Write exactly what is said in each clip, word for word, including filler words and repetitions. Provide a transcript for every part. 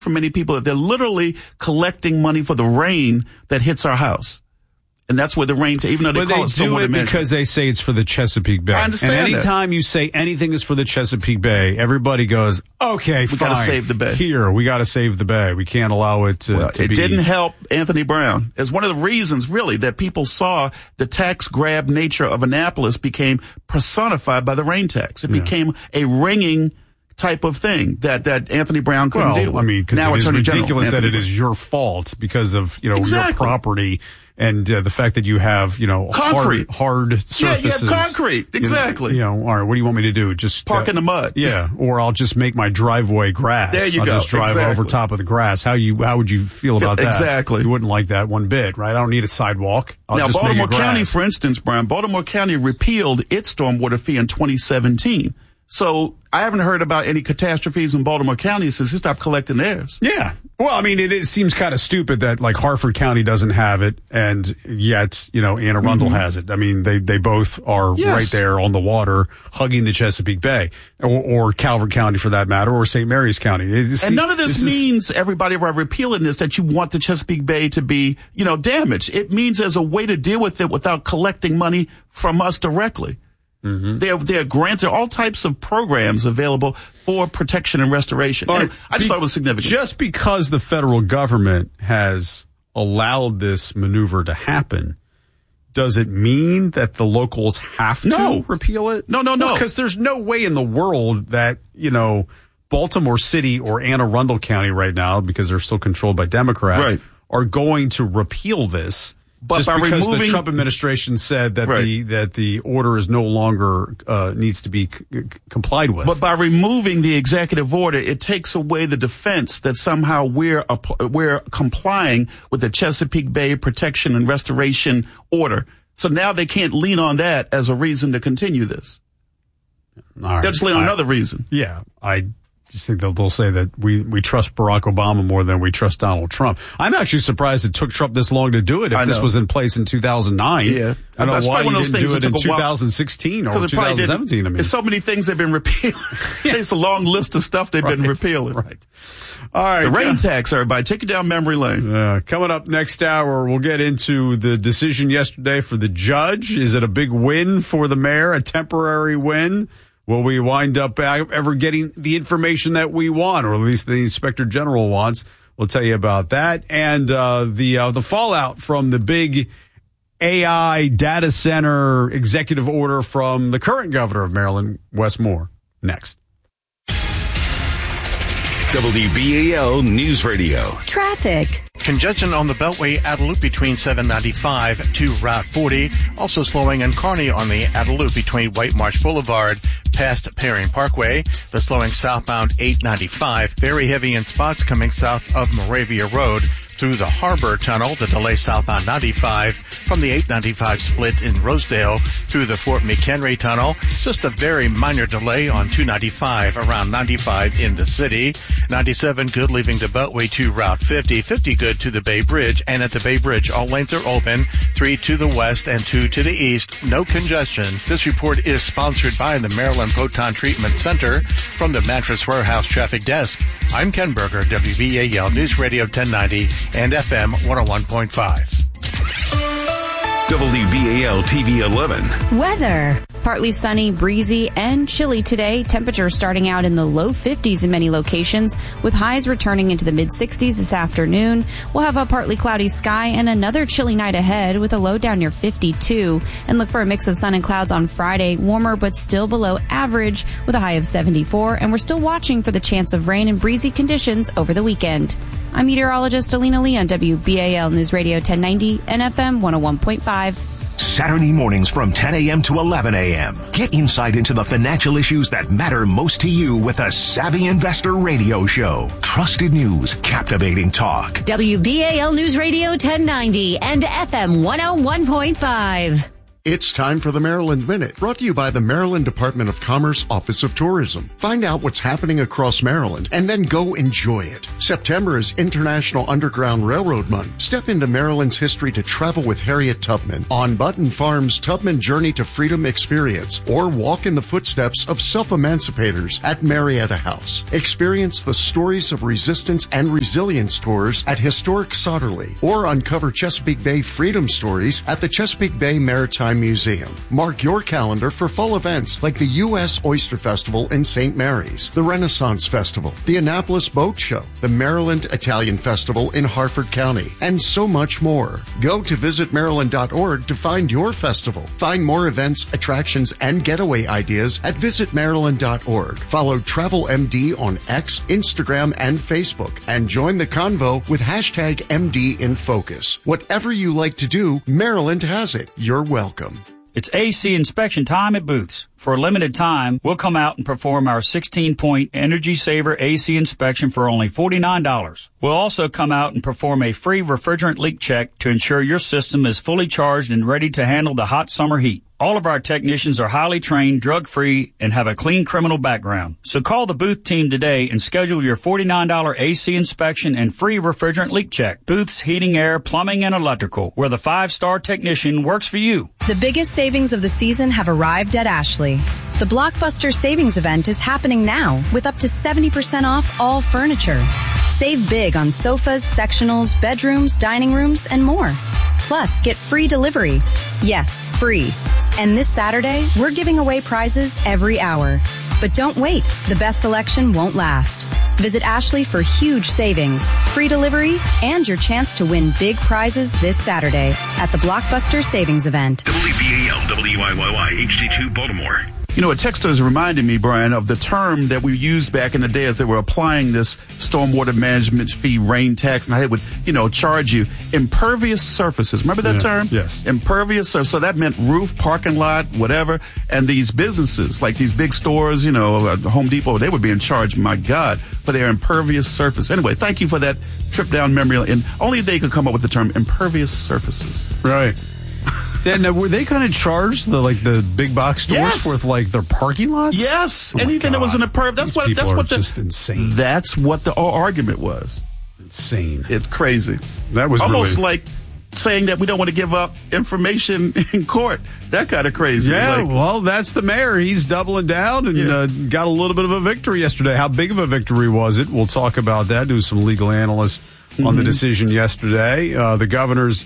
for many people that they're literally collecting money for the rain that hits our house. And that's where the rain, to, even though they but call they it do stormwater it management. because they say it's for the Chesapeake Bay. I understand And anytime that. you say anything is for the Chesapeake Bay, everybody goes, okay, We fine. gotta save the bay. Here, we got to save the bay. We can't allow it to, Well, to it be. didn't help Anthony Brown. It's one of the reasons, really, that people saw the tax grab nature of Annapolis became personified by the rain tax. It Yeah. became a ringing type of thing that, that Anthony Brown couldn't Well, deal with. I mean, because now it is Attorney General ridiculous that Anthony it is your fault because of, you know, Exactly. your property and uh, the fact that you have, you know, Concrete. hard, hard surfaces. Yeah, you have concrete. Exactly. You know, you know, all right, what do you want me to do? Just Park uh, in the mud. Yeah, or I'll just make my driveway grass. There you I'll go. just drive Exactly. over top of the grass. How you how would you feel about that? Exactly. You wouldn't like that one bit, right? I don't need a sidewalk. I'll now, just Baltimore make it County, grass. for instance, Brian, Baltimore County repealed its stormwater fee in twenty seventeen. So I haven't heard about any catastrophes in Baltimore County since they stopped collecting theirs. Yeah. Well, I mean, it, it seems kind of stupid that like Harford County doesn't have it, and yet you know Anne Arundel Mm-hmm. has it. I mean, they they both are Yes. right there on the water, hugging the Chesapeake Bay, or, or Calvert County for that matter, or Saint Mary's County. It, And none of this, is- means, everybody, by repealing this, that you want the Chesapeake Bay to be, you know, damaged. It means there's a way to deal with it without collecting money from us directly. Mm-hmm. There, there are grants, there are all types of programs available for protection and restoration. All right, Anyway, I just be- thought it was significant. Just because the federal government has allowed this maneuver to happen, does it mean that the locals have to No. repeal it? No, no, no. Because there's no way in the world that, you know, Baltimore City or Anne Arundel County right now, because they're still controlled by Democrats, Right. are going to repeal this. But just by because the removing- Trump administration said that Right. the that the order is no longer uh, needs to be c- c- complied with. But by removing the executive order, it takes away the defense that somehow we're app- we're complying with the Chesapeake Bay Protection and Restoration Order. So now they can't lean on that as a reason to continue this. All right. They'll just lean on I- another reason. Yeah, I just think they'll, they'll say that we, we trust Barack Obama more than we trust Donald Trump. I'm actually surprised it took Trump this long to do it if I this know. was in place in two thousand nine. Yeah. I don't know That's why probably one he of those didn't do things it that in took a while. twenty sixteen or Because it probably twenty seventeen. didn't. I mean, There's so many things they've been repealing. There's a long list of stuff they've been Right. repealing. Right. All right. The rain yeah. tax, everybody. Take it down memory lane. Uh, coming up next hour, we'll get into the decision yesterday for the judge. Is it a big win for the mayor, a temporary win? Will we wind up ever getting the information that we want, or at least the inspector general wants? We'll tell you about that. And uh, the uh, the fallout from the big A I data center executive order from the current governor of Maryland, Wes Moore, next. W B A L News Radio. Traffic. Congestion on the Beltway Adeloop between seven ninety-five to Route forty. Also slowing in Kearney on the Adeloop between White Marsh Boulevard past Perrin Parkway. The slowing southbound eight ninety-five. Very heavy in spots coming south of Moravia Road through the Harbor Tunnel. The delay southbound ninety-five from the eight ninety-five split in Rosedale through the Fort McHenry Tunnel. Just a very minor delay on two ninety-five around ninety-five in the city. ninety-seven good leaving the Beltway to Route fifty. fifty good to the Bay Bridge. And at the Bay Bridge, all lanes are open. Three to the west and two to the east. No congestion. This report is sponsored by the Maryland Proton Treatment Center. From the Mattress Warehouse Traffic Desk, I'm Ken Berger, W B A L News Radio ten ninety and F M one oh one point five. W B A L T V eleven. Weather. Partly sunny, breezy, and chilly today. Temperatures starting out in the low fifties in many locations, with highs returning into the mid sixties this afternoon. We'll have a partly cloudy sky and another chilly night ahead with a low down near fifty-two. And look for a mix of sun and clouds on Friday, warmer but still below average with a high of seventy-four. And we're still watching for the chance of rain and breezy conditions over the weekend. I'm meteorologist Alina Lee on W B A L News Radio ten ninety and F M one oh one point five. Saturday mornings from ten a.m. to eleven a.m. Get insight into the financial issues that matter most to you with the Savvy Investor Radio Show. Trusted news, captivating talk. W B A L News Radio ten ninety and F M one oh one point five. It's time for the Maryland Minute, brought to you by the Maryland Department of Commerce Office of Tourism. Find out what's happening across Maryland and then go enjoy it. September is International Underground Railroad Month. Step into Maryland's history to travel with Harriet Tubman on Button Farm's Tubman Journey to Freedom experience, or walk in the footsteps of self-emancipators at Marietta House. Experience the stories of resistance and resilience tours at historic Sotterley, or uncover Chesapeake Bay freedom stories at the Chesapeake Bay Maritime Museum. Mark your calendar for fall events like the U S Oyster Festival in Saint Mary's, the Renaissance Festival, the Annapolis Boat Show, the Maryland Italian Festival in Harford County, and so much more. Go to visit maryland dot org to find your festival. Find more events, attractions, and getaway ideas at visit maryland dot org. Follow Travel M D on X, Instagram, and Facebook, and join the convo with hashtag M D in Focus. Whatever you like to do, Maryland has it. You're welcome. It's A C inspection time at Booth's. For a limited time, we'll come out and perform our sixteen-point Energy Saver A C inspection for only forty-nine dollars. We'll also come out and perform a free refrigerant leak check to ensure your system is fully charged and ready to handle the hot summer heat. All of our technicians are highly trained, drug-free, and have a clean criminal background. So call the Booth team today and schedule your forty-nine dollars A C inspection and free refrigerant leak check. Booth's Heating, Air, Plumbing, and Electrical, where the five-star technician works for you. The biggest savings of the season have arrived at Ashley. The Blockbuster Savings Event is happening now with up to seventy percent off all furniture. Save big on sofas, sectionals, bedrooms, dining rooms, and more. Plus, get free delivery. Yes, free. And this Saturday, we're giving away prizes every hour. But don't wait. The best selection won't last. Visit Ashley for huge savings, free delivery, and your chance to win big prizes this Saturday at the Blockbuster Savings Event. W B A L, W I Y Y, H D two, Baltimore. You know, a texter is reminding me, Brian, of the term that we used back in the day as they were applying this stormwater management fee, rain tax, and I would, you know, charge you impervious surfaces. Remember that yeah, term? Yes. Impervious surface. So that meant roof, parking lot, whatever. And these businesses, like these big stores, you know, uh, Home Depot, they would be in charge, my God, for their impervious surface. Anyway, thank you for that trip down memory lane. And only they could come up with the term impervious surfaces. Right. Yeah, now, were they kind of charged the like the big box stores Yes. with like their parking lots? Yes, Oh my anything that was God. an impervious. That's These what. people That's are what the. just insane. That's what the argument was. Insane. It's crazy. That was almost really... like saying that we don't want to give up information in court. That kind of crazy. Yeah, Like, well, that's the mayor. He's doubling down and Yeah. uh, got a little bit of a victory yesterday. How big of a victory was it? We'll talk about that. Do some legal analysts mm-hmm. on the decision yesterday. Uh, the governor's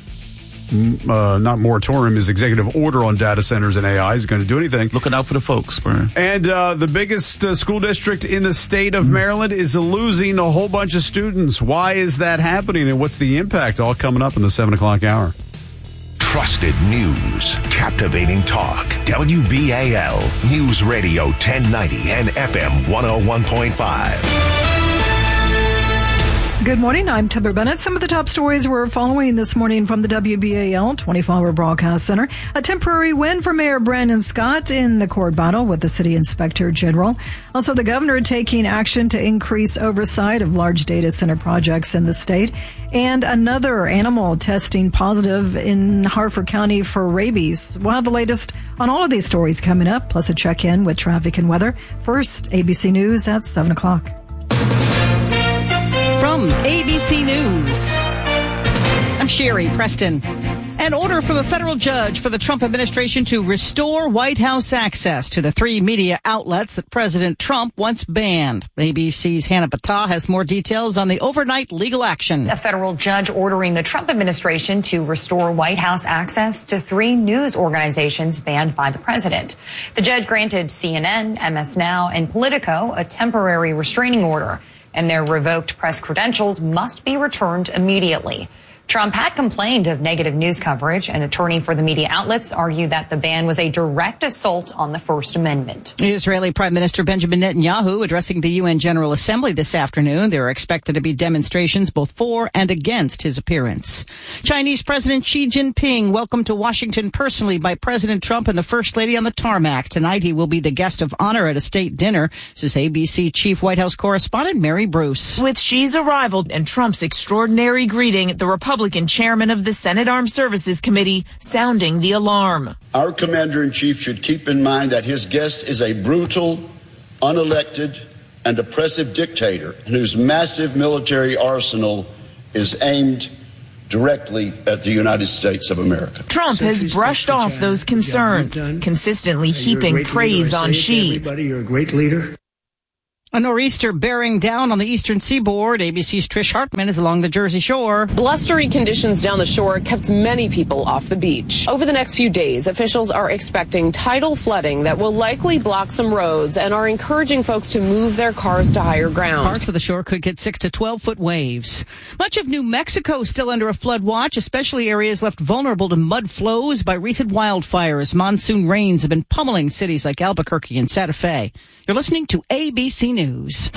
Uh, not moratorium, his executive order on data centers and A I is going to do anything. looking out for the folks, Brian. And uh, the biggest uh, school district in the state of Maryland is losing a whole bunch of students. Why is that happening, and what's the impact? All coming up in the seven o'clock hour. Trusted news, captivating talk. W B A L News Radio ten ninety and F M one oh one point five. Good morning. I'm Timber Bennett. Some of the top stories we're following this morning from the W B A L twenty-four hour Broadcast Center. A temporary win for Mayor Brandon Scott in the court battle with the City Inspector General. Also, the governor taking action to increase oversight of large data center projects in the state. And another animal testing positive in Harford County for rabies. We'll have the latest on all of these stories coming up, plus a check-in with traffic and weather. First, A B C News at seven o'clock. From A B C News, I'm Sherry Preston. An order from a federal judge for the Trump administration to restore White House access to the three media outlets that President Trump once banned. A B C's Hannah Battah has more details on the overnight legal action. A federal judge ordering the Trump administration to restore White House access to three news organizations banned by the president. The judge granted C N N, M S Now, and Politico a temporary restraining order, and their revoked press credentials must be returned immediately. Trump had complained of negative news coverage. An attorney for the media outlets argued that the ban was a direct assault on the First Amendment. Israeli Prime Minister Benjamin Netanyahu addressing the U N General Assembly this afternoon. There are expected to be demonstrations both for and against his appearance. Chinese President Xi Jinping welcomed to Washington personally by President Trump and the First Lady on the tarmac. Tonight he will be the guest of honor at a state dinner, says A B C Chief White House correspondent Mary Bruce. With Xi's arrival and Trump's extraordinary greeting, the Republicans Republican chairman of the Senate Armed Services Committee, sounding the alarm. Our commander-in-chief should keep in mind that his guest is a brutal, unelected, and oppressive dictator whose massive military arsenal is aimed directly at the United States of America. Trump has brushed off those concerns, consistently heaping praise on Xi. Everybody, you're a great leader. A nor'easter bearing down on the eastern seaboard. A B C's Trish Hartman is along the Jersey Shore. Blustery conditions down the shore kept many people off the beach. Over the next few days, officials are expecting tidal flooding that will likely block some roads and are encouraging folks to move their cars to higher ground. Parts of the shore could get six to twelve foot waves. Much of New Mexico is still under a flood watch, especially areas left vulnerable to mud flows by recent wildfires. Monsoon rains have been pummeling cities like Albuquerque and Santa Fe. You're listening to A B C News.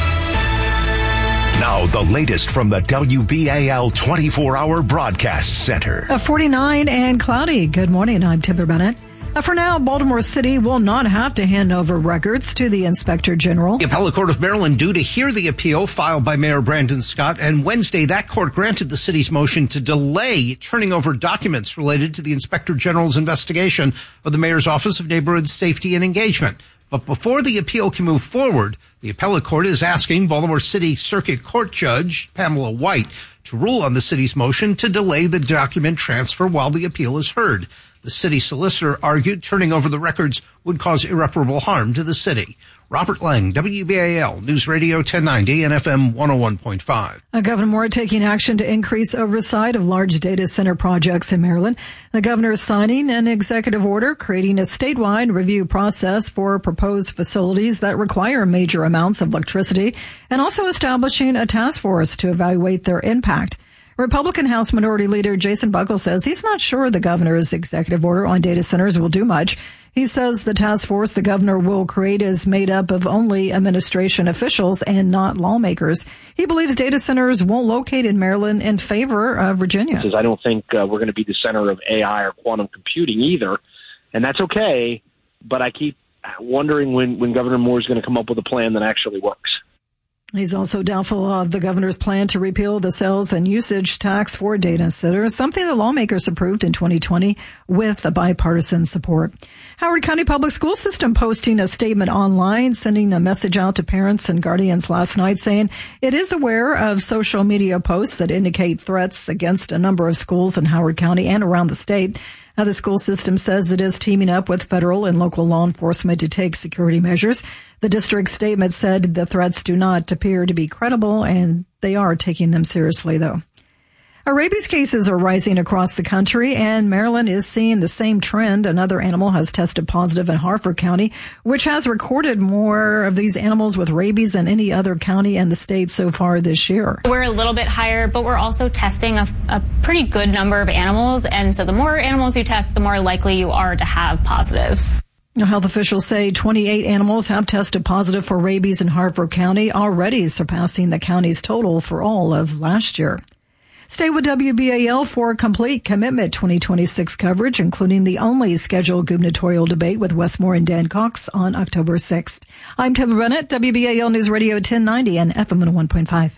Now, the latest from the W B A L twenty-four hour Broadcast Center. A forty-nine and cloudy. Good morning. I'm Timber Bennett. Uh, for now, Baltimore City will not have to hand over records to the Inspector General. The Appellate Court of Maryland due to hear the appeal filed by Mayor Brandon Scott, and Wednesday that court granted the city's motion to delay turning over documents related to the Inspector General's investigation of the Mayor's Office of Neighborhood Safety and Engagement. But before the appeal can move forward, the appellate court is asking Baltimore City Circuit Court Judge Pamela White to rule on the city's motion to delay the document transfer while the appeal is heard. The city solicitor argued turning over the records would cause irreparable harm to the city. Robert Lang, W B A L News Radio ten ninety and F M one oh one point five. Uh, Governor Moore taking action to increase oversight of large data center projects in Maryland. The governor is signing an executive order creating a statewide review process for proposed facilities that require major amounts of electricity and also establishing a task force to evaluate their impact. Republican House Minority Leader Jason Buckle says he's not sure the governor's executive order on data centers will do much. He says the task force the governor will create is made up of only administration officials and not lawmakers. He believes data centers won't locate in Maryland in favor of Virginia. I don't think uh, we're going to be the center of A I or quantum computing either, and that's okay, but I keep wondering when, when Governor Moore is going to come up with a plan that actually works. He's also doubtful of the governor's plan to repeal the sales and usage tax for data centers, something the lawmakers approved in twenty twenty with a bipartisan support. Howard County Public School System posting a statement online, sending a message out to parents and guardians last night saying it is aware of social media posts that indicate threats against a number of schools in Howard County and around the state. Now, the school system says it is teaming up with federal and local law enforcement to take security measures. The district statement said the threats do not appear to be credible, and they are taking them seriously, though. Rabies cases are rising across the country, and Maryland is seeing the same trend. Another animal has tested positive in Harford County, which has recorded more of these animals with rabies than any other county in the state so far this year. We're a little bit higher, but we're also testing a, a pretty good number of animals, and so the more animals you test, the more likely you are to have positives. Health officials say twenty-eight animals have tested positive for rabies in Harford County, already surpassing the county's total for all of last year. Stay with W B A L for complete Commitment twenty twenty-six coverage, including the only scheduled gubernatorial debate with Wes Moore and Dan Cox on October sixth. I'm Timber Bennett, W B A L News Radio ten ninety and F M one oh one point five.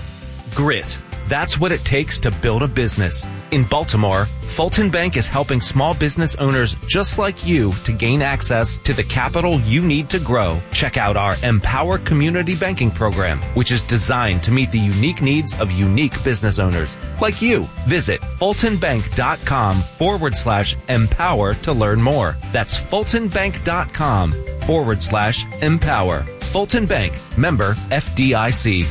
Grit. That's what it takes to build a business. In Baltimore, Fulton Bank is helping small business owners just like you to gain access to the capital you need to grow. Check out our Empower Community Banking Program, which is designed to meet the unique needs of unique business owners like you. Visit fultonbank.com forward slash empower to learn more. That's fultonbank.com forward slash empower. Fulton Bank, member F D I C.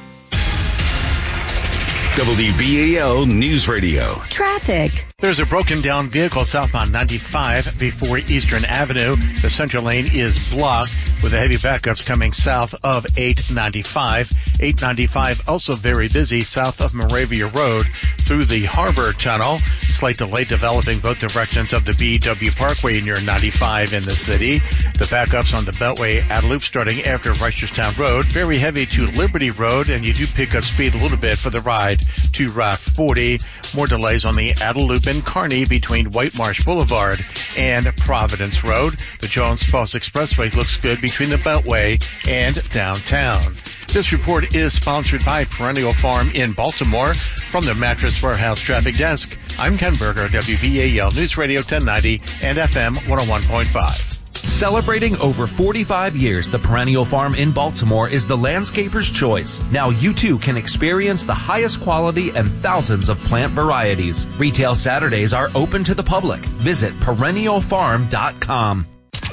W B A L News Radio. Traffic. There's a broken down vehicle southbound ninety-five before Eastern Avenue. The central lane is blocked with the heavy backups coming south of eight ninety-five. eight ninety-five also very busy south of Moravia Road through the Harbor Tunnel. Slight delay developing both directions of the B W Parkway near ninety-five in the city. The backups on the Beltway Adelup starting after Reisterstown Road. Very heavy to Liberty Road, and you do pick up speed a little bit for the ride to Route forty. More delays on the Adelup and Kearney between White Marsh Boulevard and Providence Road. The Jones Falls Expressway looks good between the Beltway and downtown. This report is sponsored by Perennial Farm in Baltimore. From the Mattress Warehouse Traffic Desk, I'm Ken Berger, W B A L News Radio ten ninety and F M one oh one point five. Celebrating over forty-five years, the Perennial Farm in Baltimore is the landscaper's choice. Now you too can experience the highest quality and thousands of plant varieties. Retail Saturdays are open to the public. Visit perennial farm dot com.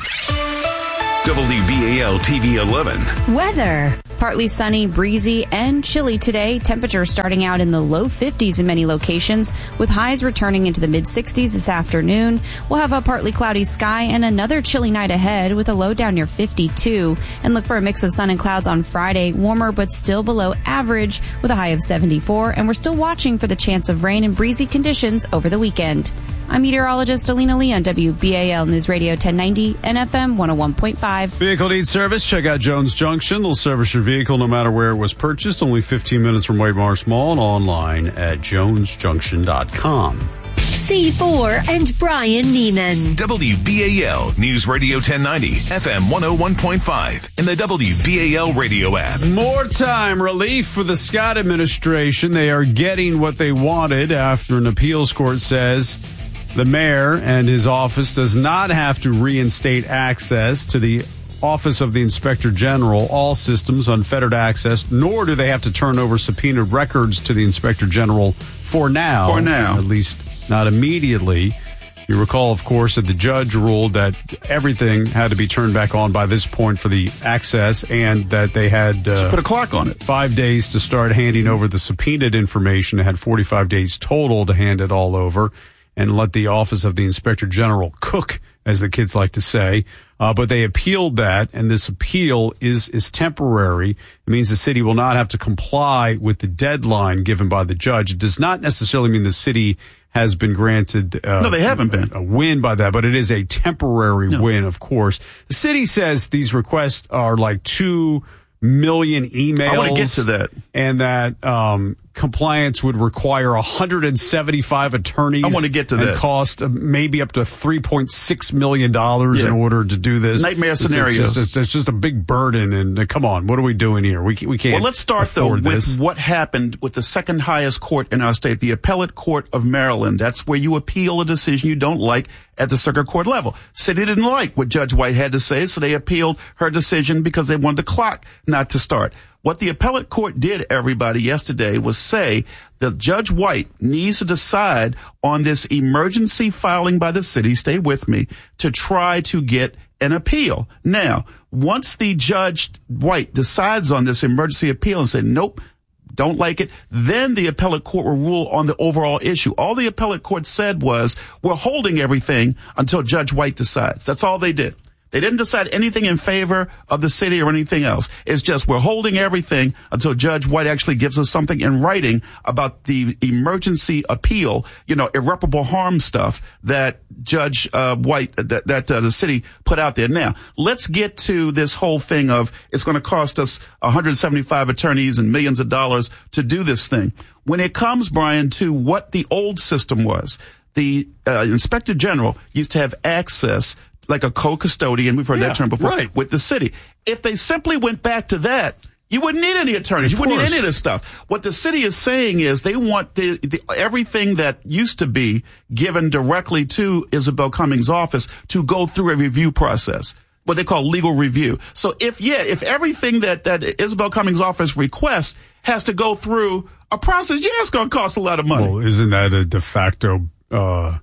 W B A L T V eleven. Weather. Partly sunny, breezy, and chilly today. Temperatures starting out in the low fifties in many locations, with highs returning into the mid sixties this afternoon. We'll have a partly cloudy sky and another chilly night ahead with a low down near fifty-two. And look for a mix of sun and clouds on Friday, warmer but still below average with a high of seventy-four. And we're still watching for the chance of rain and breezy conditions over the weekend. I'm meteorologist Alina Lee on W B A L News Radio ten ninety and F M one oh one point five. Vehicle needs service? Check out Jones Junction. They'll service your vehicle no matter where it was purchased. Only fifteen minutes from White Marsh Mall and online at jones junction dot com. C four and Brian Neiman. W B A L News Radio ten ninety, F M one oh one point five, and the W B A L radio app. More time relief for the Scott administration. They are getting what they wanted after an appeals court says the mayor and his office does not have to reinstate access to the Office of the Inspector General, all systems, unfettered access, nor do they have to turn over subpoenaed records to the Inspector General for now. For now. At least not immediately. You recall, of course, that the judge ruled that everything had to be turned back on by this point for the access, and that they had uh, Just put a clock on it. Five days to start handing over the subpoenaed information. They had forty-five days total to hand it all over and let the Office of the Inspector General cook, as the kids like to say. Uh, but they appealed that, and this appeal is is temporary. It means the city will not have to comply with the deadline given by the judge. It does not necessarily mean the city has been granted uh, no, they haven't been. A, a win by that, but it is a temporary no. win, of course. The city says these requests are like two million emails. I want to get to that. And that um, compliance would require one hundred seventy-five attorneys. I want to get to that. And cost uh, maybe up to three point six million dollars yeah. in order to do this. Nightmare it's, scenarios. It's, it's, it's just a big burden. And uh, come on, what are we doing here? We, we can't Well, let's start, though, with this. what happened with the second highest court in our state, the Appellate Court of Maryland. That's where you appeal a decision you don't like at the circuit court level. City didn't like what Judge White had to say, so they appealed her decision because they wanted the clock not to start. What the appellate court did, everybody, yesterday was say that Judge White needs to decide on this emergency filing by the city, stay with me, to try to get an appeal. Now, once the Judge White decides on this emergency appeal and say, nope, don't like it, then the appellate court will rule on the overall issue. All the appellate court said was, we're holding everything until Judge White decides. That's all they did. They didn't decide anything in favor of the city or anything else. It's just we're holding everything until Judge White actually gives us something in writing about the emergency appeal, you know, irreparable harm stuff that Judge uh, White, that, that uh, the city put out there. Now, let's get to this whole thing of it's going to cost us one hundred seventy-five attorneys and millions of dollars to do this thing. When it comes, Brian, to what the old system was, the uh, Inspector General used to have access like a co-custodian, we've heard yeah, that term before, right. with the city. If they simply went back to that, you wouldn't need any attorneys. Of you wouldn't course. need any of this stuff. What the city is saying is they want the, the everything that used to be given directly to Isabel Cummings' office to go through a review process, what they call legal review. So if, yeah, if everything that, that Isabel Cummings' office requests has to go through a process, yeah, it's going to cost a lot of money. Well, isn't that a de facto, uh,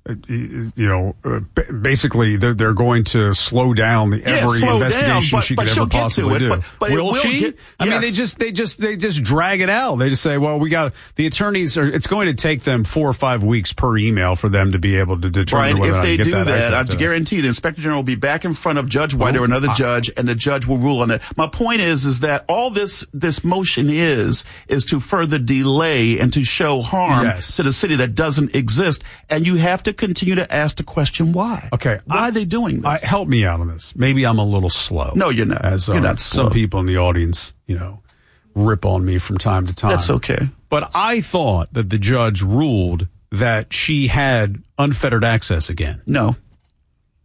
you know, uh, basically they're they're going to slow down the yeah, every slow investigation down, but, she but could ever possibly it, do. But, but will, will she? Get, I yes. mean, they just they just they just drag it out. They just say, well, we got the attorneys are. It's going to take them four or five weeks per email for them to be able to determine right, whether if they get do that. that, I to guarantee you the Inspector General will be back in front of Judge White oh, or another I, judge, and the judge will rule on that. My point is, is that all this this motion is is to further delay and to show harm yes. to the city that doesn't exist, and you have to continue to ask the question why. Okay, why I, are they doing this? I, help me out on this. Maybe I'm a little slow. No, you're not. As you're uh, not slow. Some people in the audience, you know, rip on me from time to time. That's okay. But I thought that the judge ruled that she had unfettered access again. No.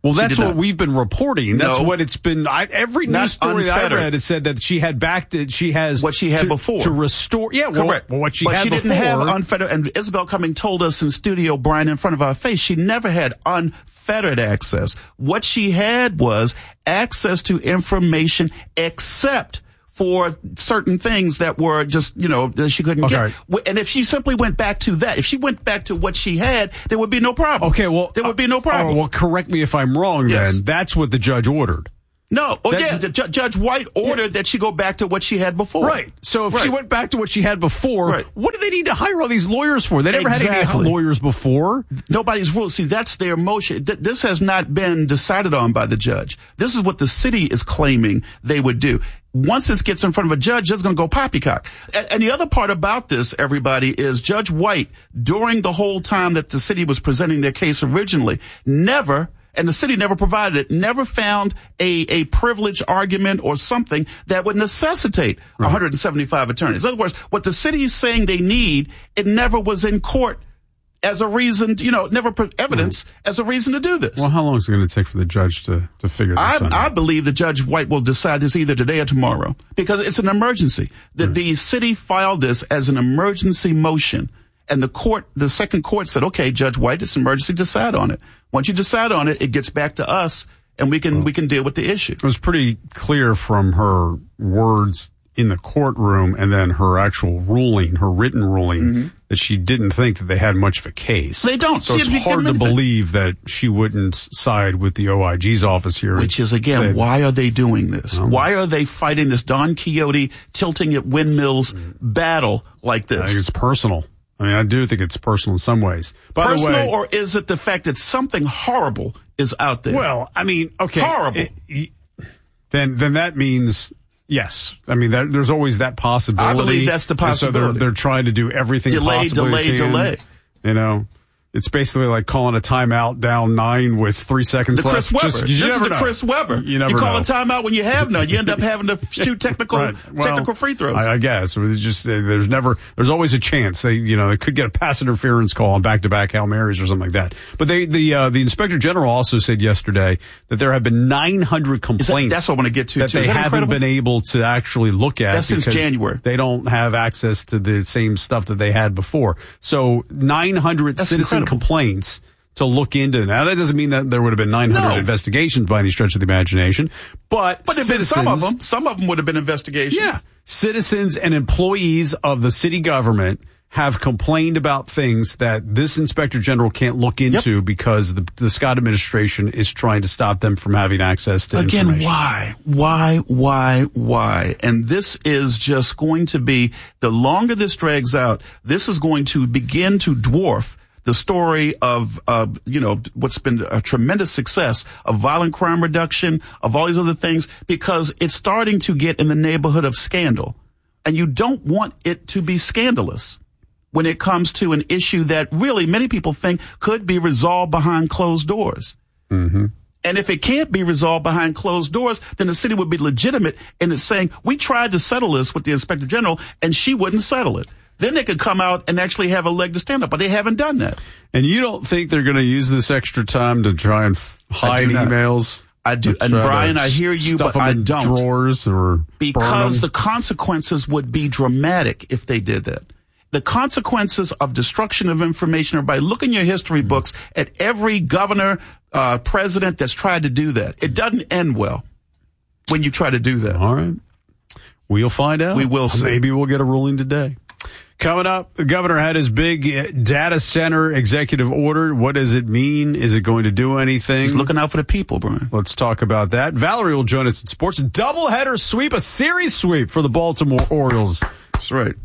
Well, She that's did what not. we've been reporting. That's No. what it's been. I, every Not news story that I unfettered. read, it said that she had back to, she has what she had to, before to restore. Yeah, well, correct. well, what she but had she before. didn't have unfettered. And Isabel Cumming told us in studio, Brian, in front of our face, she never had unfettered access. What she had was access to information, except for certain things that were just, you know, that she couldn't Okay. get. And if she simply went back to that, if she went back to what she had, there would be no problem. Okay, well, there would be no problem. Oh, well, correct me if I'm wrong. Yes. Then that's what the judge ordered. No, oh That- yeah, the Ju- Judge White ordered that she go back to what she had before. Right. So if she Right. went back to what she had before, Right. what do they need to hire all these lawyers for? They never had Exactly. any lawyers before. Nobody's ruled. See, that's their motion. Th- This has not been decided on by the judge. This is what the city is claiming they would do. Once this gets in front of a judge, it's going to go poppycock. And, and the other part about this, everybody, is Judge White, during the whole time that the city was presenting their case originally, never, and the city never provided it, never found a, a privilege argument or something that would necessitate one hundred seventy-five attorneys. In other words, what the city is saying they need, it never was in court as a reason, you know, never put evidence as a reason to do this. Well, how long is it going to take for the judge to, to figure this I, out? I believe that Judge White will decide this either today or tomorrow because it's an emergency. The, the city filed this as an emergency motion, and the court, the second court said, "Okay, Judge White, it's an emergency. Decide on it. Once you decide on it, it gets back to us, and we can we can deal with the issue." It was pretty clear from her words in the courtroom and then her actual ruling, her written ruling, Mm-hmm. that she didn't think that they had much of a case. They don't. So See, it's if you give hard them to anything. believe that she wouldn't side with the O I G's office here. Which is, and again, say- why are they doing this? Why are they fighting this Don Quixote tilting at windmills battle like this? I think it's personal. I mean, I do think it's personal in some ways. By Personal, the way, or is it the fact that something horrible is out there? well, I mean, okay, Horrible. it- it- then then that means yes. I mean, that, there's always that possibility. I believe that's the And so possibility. they're they're trying to do everything Delay, possible delay, they can. delay. You know, it's basically like calling a timeout down nine with three seconds The Chris left. Webber. Just- you this is never the know. Chris Webber. You never you call know. a timeout when you have none. You end up having to shoot technical Right. Well, technical free throws. I, I guess it's just uh, there's never there's always a chance they you know they could get a pass interference call on back to back Hail Marys or something like that. But they the uh, the Inspector General also said yesterday that there have been nine hundred complaints. that's what I want to get to, that too. they Is that haven't incredible? been able to actually look at. That's since because January. They don't have access to the same stuff that they had before. So nine hundred That's citizen incredible. complaints to look into. Now that doesn't mean that there would have been nine hundred No. investigations by any stretch of the imagination, but But there've been citizens, some of them. Some of them would have been investigations. yeah, citizens and employees of the city government have complained about things that this inspector general can't look into because the, the Scott administration is trying to stop them from having access to Again, information. why? Why, why, why? And this is just going to be, the longer this drags out, this is going to begin to dwarf the story of, uh, you know, what's been a tremendous success of violent crime reduction, of all these other things, because it's starting to get in the neighborhood of scandal. And you don't want it to be scandalous when it comes to an issue that really many people think could be resolved behind closed doors. Mm-hmm. And if it can't be resolved behind closed doors, then the city would be legitimate in it saying, we tried to settle this with the inspector general and she wouldn't settle it. Then they could come out and actually have a leg to stand up, but they haven't done that. And you don't think they're going to use this extra time to try and f- hide not. emails? I do. To And try to Brian, I hear you, stuff but them I in don't. Drawers or burn Because them? the consequences would be dramatic if they did that. The consequences of destruction of information, everybody, look in your history books at every governor, uh, president that's tried to do that. It doesn't end well when you try to do that. All right. We'll find out. We will see. Maybe we'll get a ruling today. Coming up, the governor had his big data center executive order. What does it mean? Is it going to do anything? He's looking out for the people, Brian. Let's talk about that. Valerie will join us in sports. Doubleheader sweep, a series sweep for the Baltimore Orioles. That's right.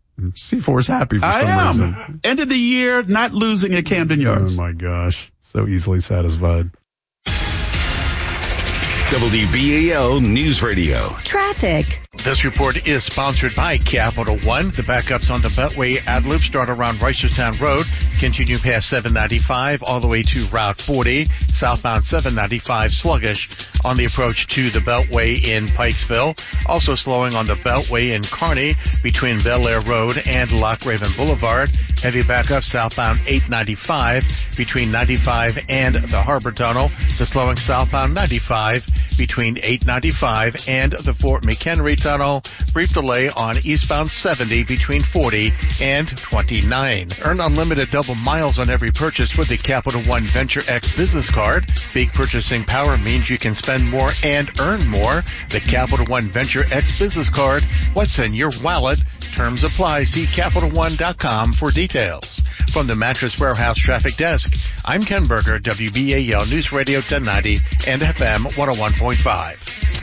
C four is happy for I some am. reason. End of the year, not losing at Camden Yards. Oh, my gosh. So easily satisfied. W B A L News Radio. Traffic. This report is sponsored by Capital One. The backups on the Beltway ad loop start around Reisterstown Road, continue past seven ninety-five all the way to Route forty, southbound seven ninety-five sluggish on the approach to the Beltway in Pikesville. Also slowing on the Beltway in Kearney between Bel Air Road and Lock Raven Boulevard. Heavy backup southbound eight ninety-five between ninety-five and the Harbor Tunnel. The slowing southbound ninety-five between eight ninety-five and the Fort McHenry Tunnel. Brief delay on eastbound seventy between forty and twenty-nine. Earn unlimited double miles on every purchase with the Capital One Venture X business card. Big purchasing power means you can spend more and earn more. The Capital One Venture X business card. What's in your wallet? Terms apply. See Capital One dot com for details. From the Mattress Warehouse Traffic Desk, I'm Ken Berger, W B A L News Radio ten ninety and F M one oh one point five.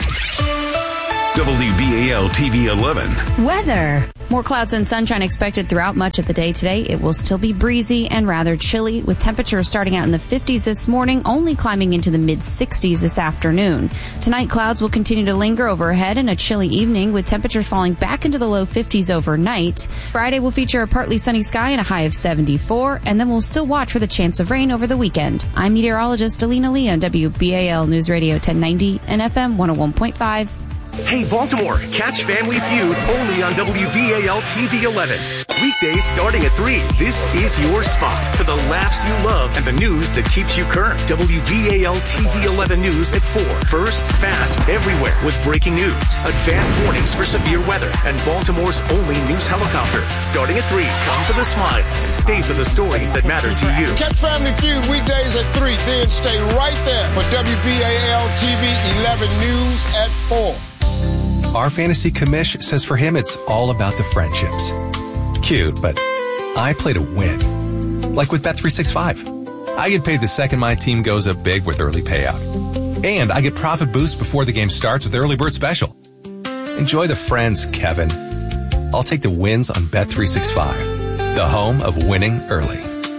W B A L T V eleven. Weather. More clouds and sunshine expected throughout much of the day today. It will still be breezy and rather chilly, with temperatures starting out in the fifties this morning, only climbing into the mid sixties this afternoon. Tonight, clouds will continue to linger overhead and a chilly evening, with temperatures falling back into the low fifties overnight. Friday will feature a partly sunny sky and a high of seventy-four, and then we'll still watch for the chance of rain over the weekend. I'm meteorologist Alina Lee on W B A L News Radio ten ninety and F M one oh one point five. Hey, Baltimore, catch Family Feud only on W B A L T V eleven. Weekdays starting at three. This is your spot for the laughs you love and the news that keeps you current. W B A L T V eleven News at four. First, fast, everywhere with breaking news. Advanced warnings for severe weather and Baltimore's only news helicopter. Starting at three. Come for the smiles. Stay for the stories that matter to you. Catch Family Feud weekdays at three. Then stay right there for W B A L T V eleven News at four. Our fantasy commish says for him it's all about the friendships. Cute, but I play to win. Like with Bet three sixty-five. I get paid the second my team goes up big with early payout. And I get profit boost before the game starts with Early Bird Special. Enjoy the friends, Kevin. I'll take the wins on Bet three sixty-five, the home of winning early.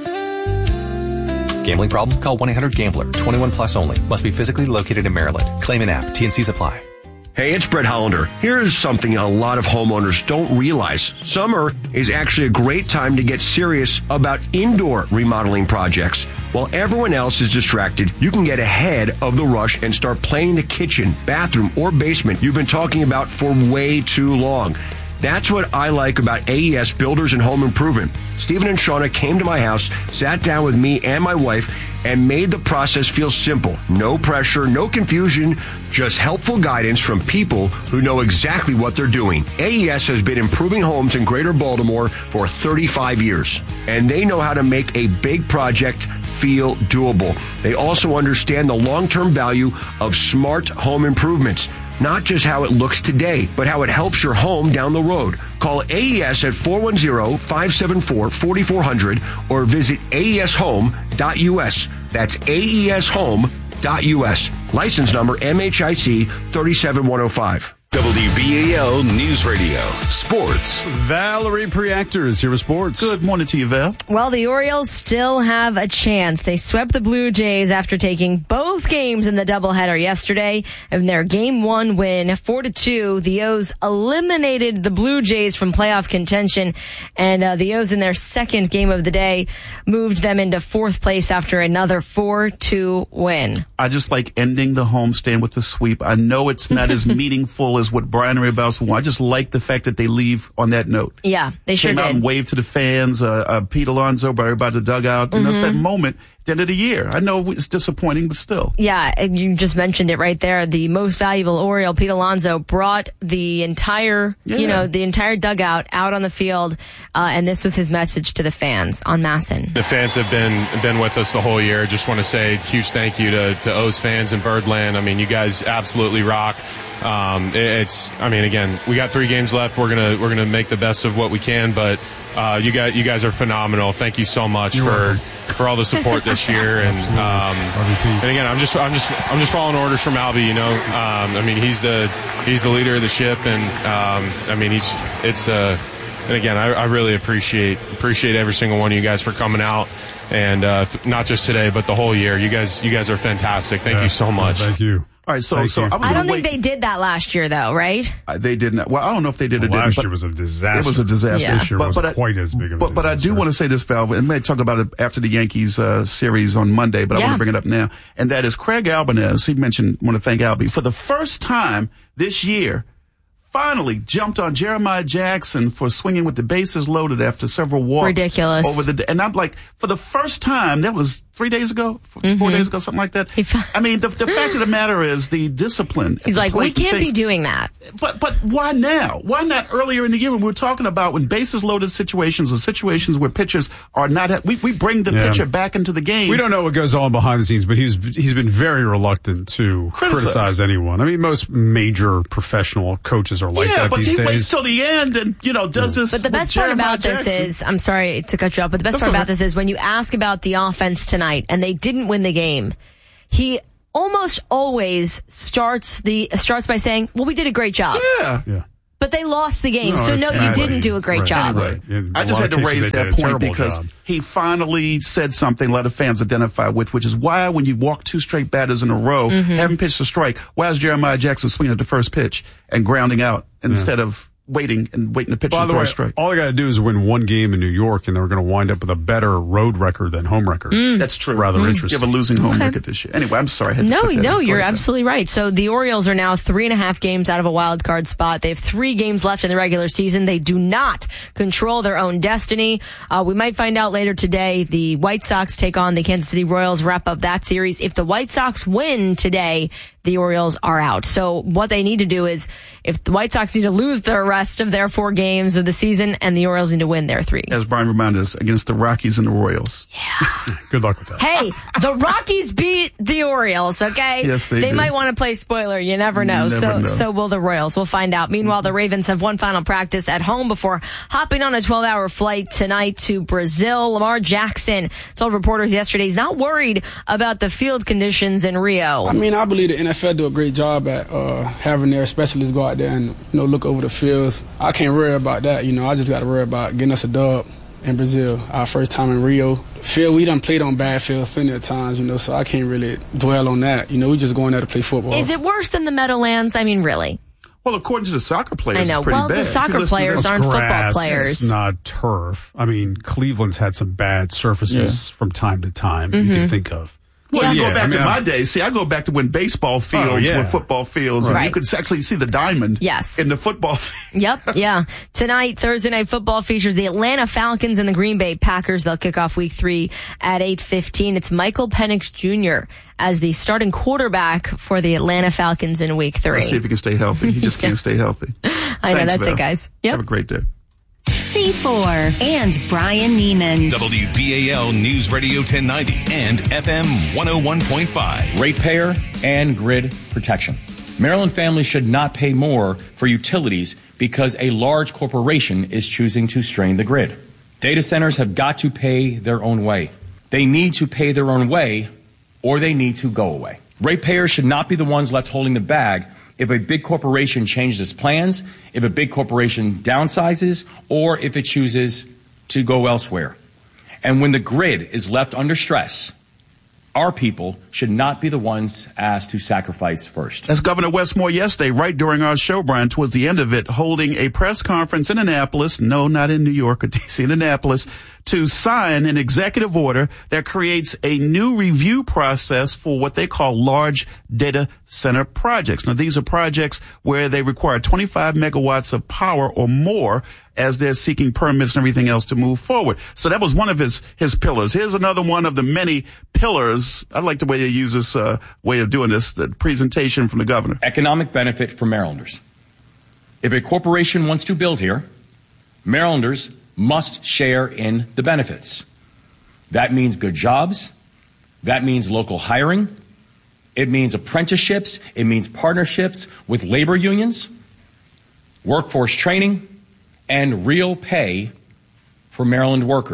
Gambling problem? Call one eight hundred gambler. twenty-one plus only. Must be physically located in Maryland. Claim and app. T and Cs apply. Hey, it's Brett Hollander. Here's something a lot of homeowners don't realize. Summer is actually a great time to get serious about indoor remodeling projects. While everyone else is distracted, you can get ahead of the rush and start planning the kitchen, bathroom, or basement you've been talking about for way too long. That's what I like about A E S Builders and Home Improvement. Stephen and Shauna came to my house, sat down with me and my wife, and made the process feel simple. No pressure, no confusion, just helpful guidance from people who know exactly what they're doing. A E S has been improving homes in Greater Baltimore for thirty-five years, and they know how to make a big project feel doable. They also understand the long-term value of smart home improvements. Not just how it looks today, but how it helps your home down the road. Call A E S at four one zero, five seven four, four four zero zero or visit A E S home dot U S. That's A E S home dot U S. License number M H I C three seven one zero five. W B A L News Radio. Sports. Valerie Preactor is here with sports. Good morning to you, Val. Well, the Orioles still have a chance. They swept the Blue Jays after taking both games in the doubleheader yesterday. And their game one win, four to two, the O's eliminated the Blue Jays from playoff contention. And uh, the O's in their second game of the day moved them into fourth place after another four two win. I just like ending the homestand with a sweep. I know it's not as meaningful as what Brian and Rebels want. I just like the fact that they leave on that note. Yeah, they sure Came did. out and waved to the fans. Uh, uh, Pete Alonso, everybody by the dugout. Mm-hmm. And that's that moment at the end of the year. I know it's disappointing, but still. Yeah, you just mentioned it right there. The most valuable Oriole, Pete Alonso, brought the entire, yeah. you know, the entire dugout out on the field, uh, and this was his message to the fans on Masson. The fans have been been with us the whole year. Just want to say a huge thank you to, to O's fans in Birdland. I mean, you guys absolutely rock. Um, it, it's, I mean, again, we got three games left. We're gonna we're gonna make the best of what we can, but uh, you guys you guys are phenomenal. Thank you so much You're for welcome. for all the support this year. And um, and again, I'm just I'm just I'm just following orders from Albie. You know, um, I mean, he's the he's the leader of the ship, and um, I mean, he's it's uh, and again, I, I really appreciate appreciate every single one of you guys for coming out. And uh, th- not just today, but the whole year. You guys, you guys are fantastic. Thank yeah, you so much. Thank you. All right, so Thank so you. I, was I don't gonna think wait. they did that last year, though, right? Uh, They didn't. Well, I don't know if they did or Well, didn't. last but year was a disaster. It was a disaster. Yeah. This year but, wasn't but I, quite as big of a but, but I do disaster. want to say this, Val, and may talk about it after the Yankees uh, series on Monday, but I Yeah. want to bring it up now. And that is Craig Albanese. He mentioned, want to thank Albie, for the first time this year, finally jumped on Jeremiah Jackson for swinging with the bases loaded after several walks. Ridiculous. Over the, and I'm like, for the first time, that was three days ago, four Mm-hmm. days ago, something like that. I mean, the, the fact of the matter is the discipline. at He's the like, we plate and can't be things- doing that. But but why now? Why not earlier in the year when we were talking about when bases loaded situations or situations where pitchers are not, ha- we, we bring the Yeah. pitcher back into the game. We don't know what goes on behind the scenes, but he's he's been very reluctant to Criticize. criticize anyone. I mean, most major professional coaches are like yeah, that but these he days. waits till the end and, you know, does this. But the with best part Jeremiah about this Jackson. is, I'm sorry to cut you off, but the best That's part all about right. this is when you ask about the offense tonight and they didn't win the game, he almost always starts the starts by saying, well, we did a great job. Yeah. Yeah. But they lost the game, No, so no, you exactly. didn't do a great Right. job. Right. In I a just lot had of to cases, raise they that did a point terrible because job. he finally said something a lot of fans identify with, which is why when you walk two straight batters in a row, Mm-hmm. haven't pitched a strike, why is Jeremiah Jackson swinging at the first pitch and grounding out instead of waiting and waiting to pitch By and the throw way, a strike? all they got to do is win one game in New York, and they're going to wind up with a better road record than home record. That's true. Rather Mm. interesting. You have a losing home Okay. record this year. Anyway, I'm sorry. I had to No, put that no, in. Go you're ahead. absolutely right. So the Orioles are now three and a half games out of a wild card spot. They have three games left in the regular season. They do not control their own destiny. Uh, we might find out later today. The White Sox take on the Kansas City Royals, wrap up that series. If the White Sox win today, the Orioles are out. So what they need to do is, if the White Sox need to lose the rest of their four games of the season, and the Orioles need to win their three. As Brian reminded us, against the Rockies and the Royals. Good luck with that. Hey, the Rockies beat the Orioles, okay? Yes, they did. might want to play spoiler. You never know. Never so know. so will the Royals. We'll find out. Meanwhile, the Ravens have one final practice at home before hopping on a twelve-hour flight tonight to Brazil. Lamar Jackson told reporters yesterday he's not worried about the field conditions in Rio. I mean, I believe the N F L do a great job at uh, having their specialists go out there and, you know, look over the fields. I can't worry about that. You know, I just got to worry about getting us a dub in Brazil, our first time in Rio. Field, we done played on bad fields plenty of times, you know, so I can't really dwell on that. You know, we just going there to play football. Is it worse than the Meadowlands? I mean, really? Well, according to the soccer players, I know. it's pretty Well, the bad. soccer If you listen to players them- aren't football Grass, players. It's not turf. I mean, Cleveland's had some bad surfaces from time to time you can think of. Well, So, you yeah, go back I mean, to my I'm- days. See, I go back to when baseball fields Oh, yeah. were football fields, and Right. you could actually see the diamond Yes. in the football field. Yep, yeah. Tonight, Thursday Night Football features the Atlanta Falcons and the Green Bay Packers. They'll kick off week three at eight fifteen. It's Michael Penix Junior as the starting quarterback for the Atlanta Falcons in week three. Let's see if he can stay healthy. He just can't stay healthy. I know, Thanks, that's Val. it, guys. Yep. Have a great day. C four and Brian Neiman. W B A L News Radio ten ninety and F M one oh one point five. Ratepayer and grid protection. Maryland families should not pay more for utilities because a large corporation is choosing to strain the grid. Data centers have got to pay their own way. They need to pay their own way, or they need to go away. Ratepayers should not be the ones left holding the bag if a big corporation changes its plans, if a big corporation downsizes, or if it chooses to go elsewhere. And when the grid is left under stress, our people should not be the ones asked to sacrifice first. As Governor Westmore yesterday, right during our show, Brian, towards the end of it, holding a press conference in Annapolis, no, not in New York or D C, in Annapolis, to sign an executive order that creates a new review process for what they call large data center projects. Now, these are projects where they require twenty-five megawatts of power or more as they're seeking permits and everything else to move forward. So that was one of his, his pillars. Here's another one of the many pillars. I like the way they use this uh, way of doing this, the presentation from the governor. Economic benefit for Marylanders. If a corporation wants to build here, Marylanders must share in the benefits. That means good jobs. That means local hiring. It means apprenticeships. It means partnerships with labor unions, workforce training, and real pay for Maryland workers.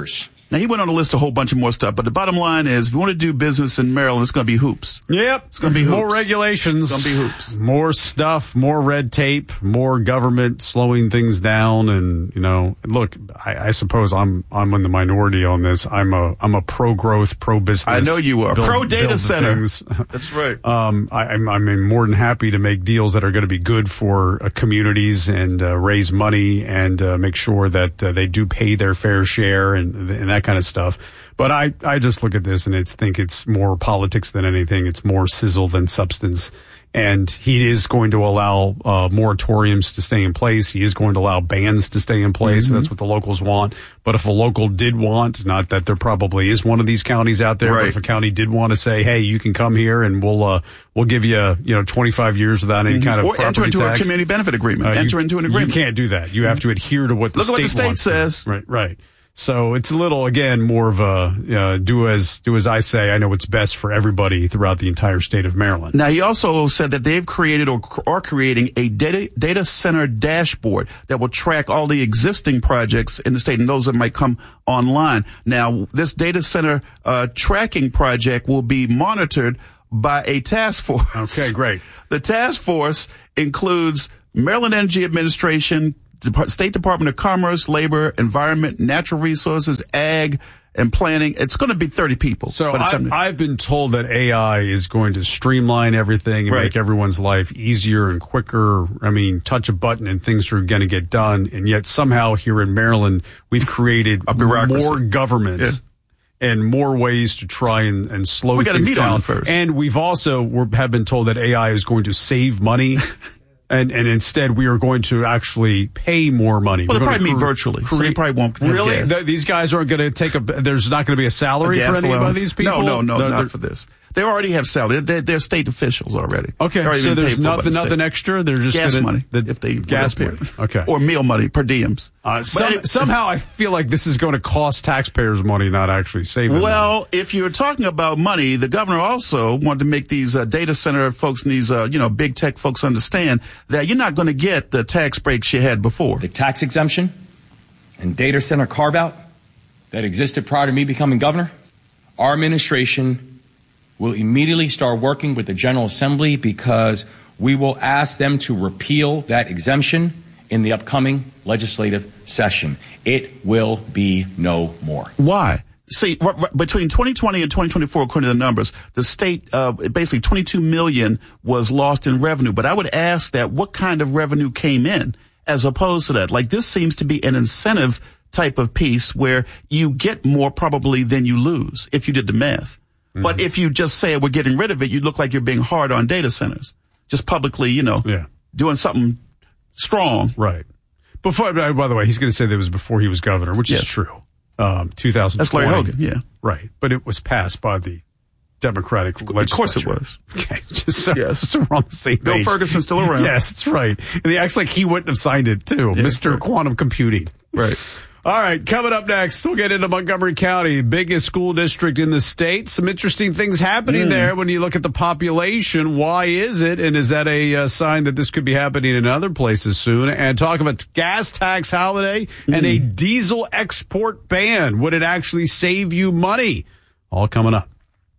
Now, he went on to list a whole bunch of more stuff, but the bottom line is, if you want to do business in Maryland, it's going to be hoops. Yep. It's going to be hoops. More regulations. It's going to be hoops. More stuff, more red tape, more government slowing things down. And, you know, look, I, I suppose I'm I'm in the minority on this. I'm a I'm a pro-growth, pro-business. I know you are. Build, Pro-data build center. Things. That's right. Um, I, I'm, I'm more than happy to make deals that are going to be good for uh, communities and uh, raise money and uh, make sure that uh, they do pay their fair share and, and that kind of stuff. But I, I just look at this and it's think it's more politics than anything. It's more sizzle than substance. And he is going to allow uh, moratoriums to stay in place. He is going to allow bans to stay in place. Mm-hmm. And that's what the locals want. But if a local did want, not that there probably is one of these counties out there, right. but if a county did want to say, hey, you can come here and we'll uh, we'll give you, you know, twenty-five years without any Mm-hmm. kind of or property enter into tax. a community benefit agreement. Uh, enter you, into an agreement. You can't do that. You have to adhere to what the Look state at what the state wants. says. Right, right. So it's a little, again, more of a uh, do as do as I say. I know what's best for everybody throughout the entire state of Maryland. Now, he also said that they've created or are creating a data, data center dashboard that will track all the existing projects in the state and those that might come online. Now, this data center uh, tracking project will be monitored by a task force. Okay, great. The task force includes Maryland Energy Administration, State Department of Commerce, Labor, Environment, Natural Resources, Ag, and Planning. It's going to be thirty people. So by the I, time- I've been told that A I is going to streamline everything and Right. make everyone's life easier and quicker. I mean, touch a button and things are going to get done. And yet somehow here in Maryland, we've created A bureaucracy. more government. Yeah. And more ways to try and, and slow We gotta things meet on down. it first. And we've also we're, have been told that A I is going to save money. And, and instead, we are going to actually pay more money. Well, We're they'll gonna probably meet cre- virtually, so create- they probably won't have Really? gas. Th- these guys aren't going to take a. There's not going to be a salary A for gas any of allowance. these people. No, no, no, They're- not they're- for this. They already have salary. They're, they're state officials already. Okay, They're already so being there's paid for by nothing, the nothing state. extra. They're just gas gonna, money the, if they gas would money. appear. Okay, or meal money per diems. Uh, some, anyway- somehow I feel like this is going to cost taxpayers money, not actually save them. Well, if you're talking about money, the governor also wanted to make these uh, data center folks and these, uh, you know, big tech folks understand that you're not going to get the tax breaks you had before. The tax exemption and data center carve out that existed prior to me becoming governor, our administration will immediately start working with the General Assembly because we will ask them to repeal that exemption in the upcoming legislative session. It will be no more. Why? See, r- r- between twenty twenty and twenty twenty-four, according to the numbers, the state, uh, basically twenty-two million was lost in revenue. But I would ask that what kind of revenue came in as opposed to that? Like, this seems to be an incentive type of piece where you get more probably than you lose if you did the math. Mm-hmm. But if you just say we're getting rid of it, you look like you're being hard on data centers. Just publicly, you know, yeah. doing something strong. Right. Before, by the way, he's going to say that it was before he was governor, which Yes. is true. Um, two thousand twenty. That's Larry Hogan, yeah. Right. But it was passed by the Democratic legislature. Of course it was. Okay. Just so, Yes. so we're on the same Bill page. Ferguson's still around. Yes, that's right. And he acts like he wouldn't have signed it, too. Yeah, Mister right. Quantum Computing. Right. All right, coming up next, we'll get into Montgomery County, biggest school district in the state. Some interesting things happening Mm. there when you look at the population. Why is it? And is that a uh, sign that this could be happening in other places soon? And talk about gas tax holiday mm. and a diesel export ban. Would it actually save you money? All coming up.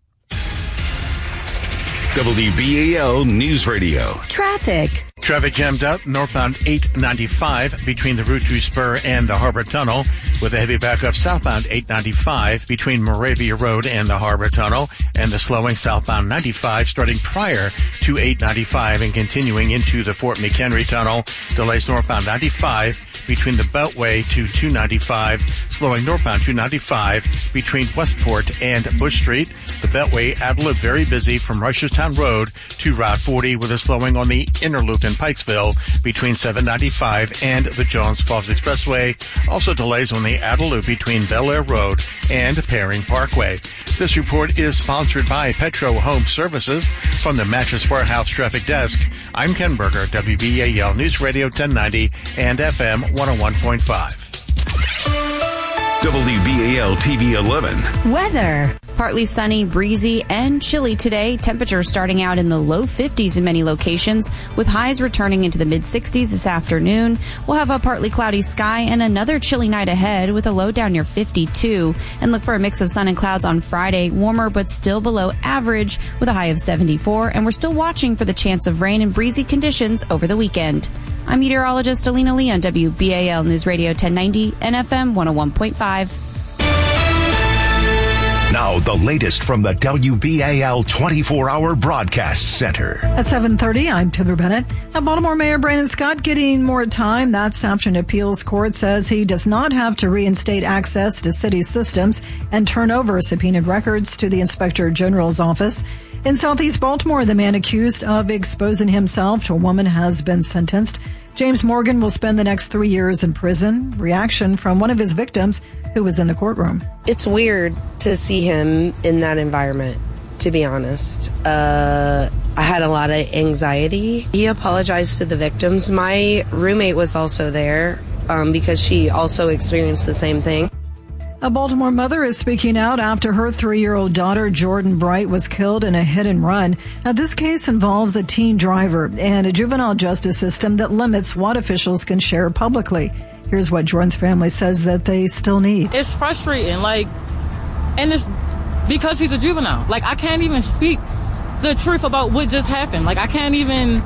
W B A L News Radio. Traffic. Traffic jammed up northbound eight ninety-five between the Route two spur and the Harbor Tunnel, with a heavy backup southbound eight ninety-five between Moravia Road and the Harbor Tunnel, and the slowing southbound ninety-five starting prior to eight ninety-five and continuing into the Fort McHenry Tunnel. Delays northbound ninety-five between the Beltway to two ninety-five, slowing northbound two ninety-five between Westport and Bush Street. The Beltway out loop very busy from Reisterstown Road to Route forty, with a slowing on the inner loop in Pikesville between seven ninety-five and the Jones Falls Expressway. Also delays on the outer loop between Bel Air Road and Perring Parkway. This report is sponsored by Petro Home Services from the Mattress Warehouse Traffic Desk. I'm Ken Berger, W B A L News Radio ten ninety and F M one oh one point five. W B A L T V eleven. Weather. Partly sunny, breezy, and chilly today. Temperatures starting out in the low fifties in many locations, with highs returning into the mid sixties this afternoon. We'll have a partly cloudy sky and another chilly night ahead with a low down near fifty-two. And look for a mix of sun and clouds on Friday, warmer but still below average with a high of seventy-four. And we're still watching for the chance of rain and breezy conditions over the weekend. I'm meteorologist Alina Lee on W B A L News Radio ten ninety and F M one oh one point five. Now, the latest from the W B A L twenty-four hour Broadcast Center. At seven thirty, I'm Timber Bennett. Now, Baltimore Mayor Brandon Scott getting more time. That's after an appeals court says he does not have to reinstate access to city systems and turn over subpoenaed records to the Inspector General's office. In Southeast Baltimore, the man accused of exposing himself to a woman has been sentenced. James Morgan will spend the next three years in prison. Reaction from one of his victims who was in the courtroom. It's weird to see him in that environment, to be honest. Uh, I had a lot of anxiety. He apologized to the victims. My roommate was also there um, because she also experienced the same thing. A Baltimore mother is speaking out after her three-year-old daughter, Jordan Bright, was killed in a hit-and-run. Now, this case involves a teen driver and a juvenile justice system that limits what officials can share publicly. Here's what Jordan's family says that they still need. It's frustrating, like, and it's because he's a juvenile. Like, I can't even speak the truth about what just happened. Like, I can't even,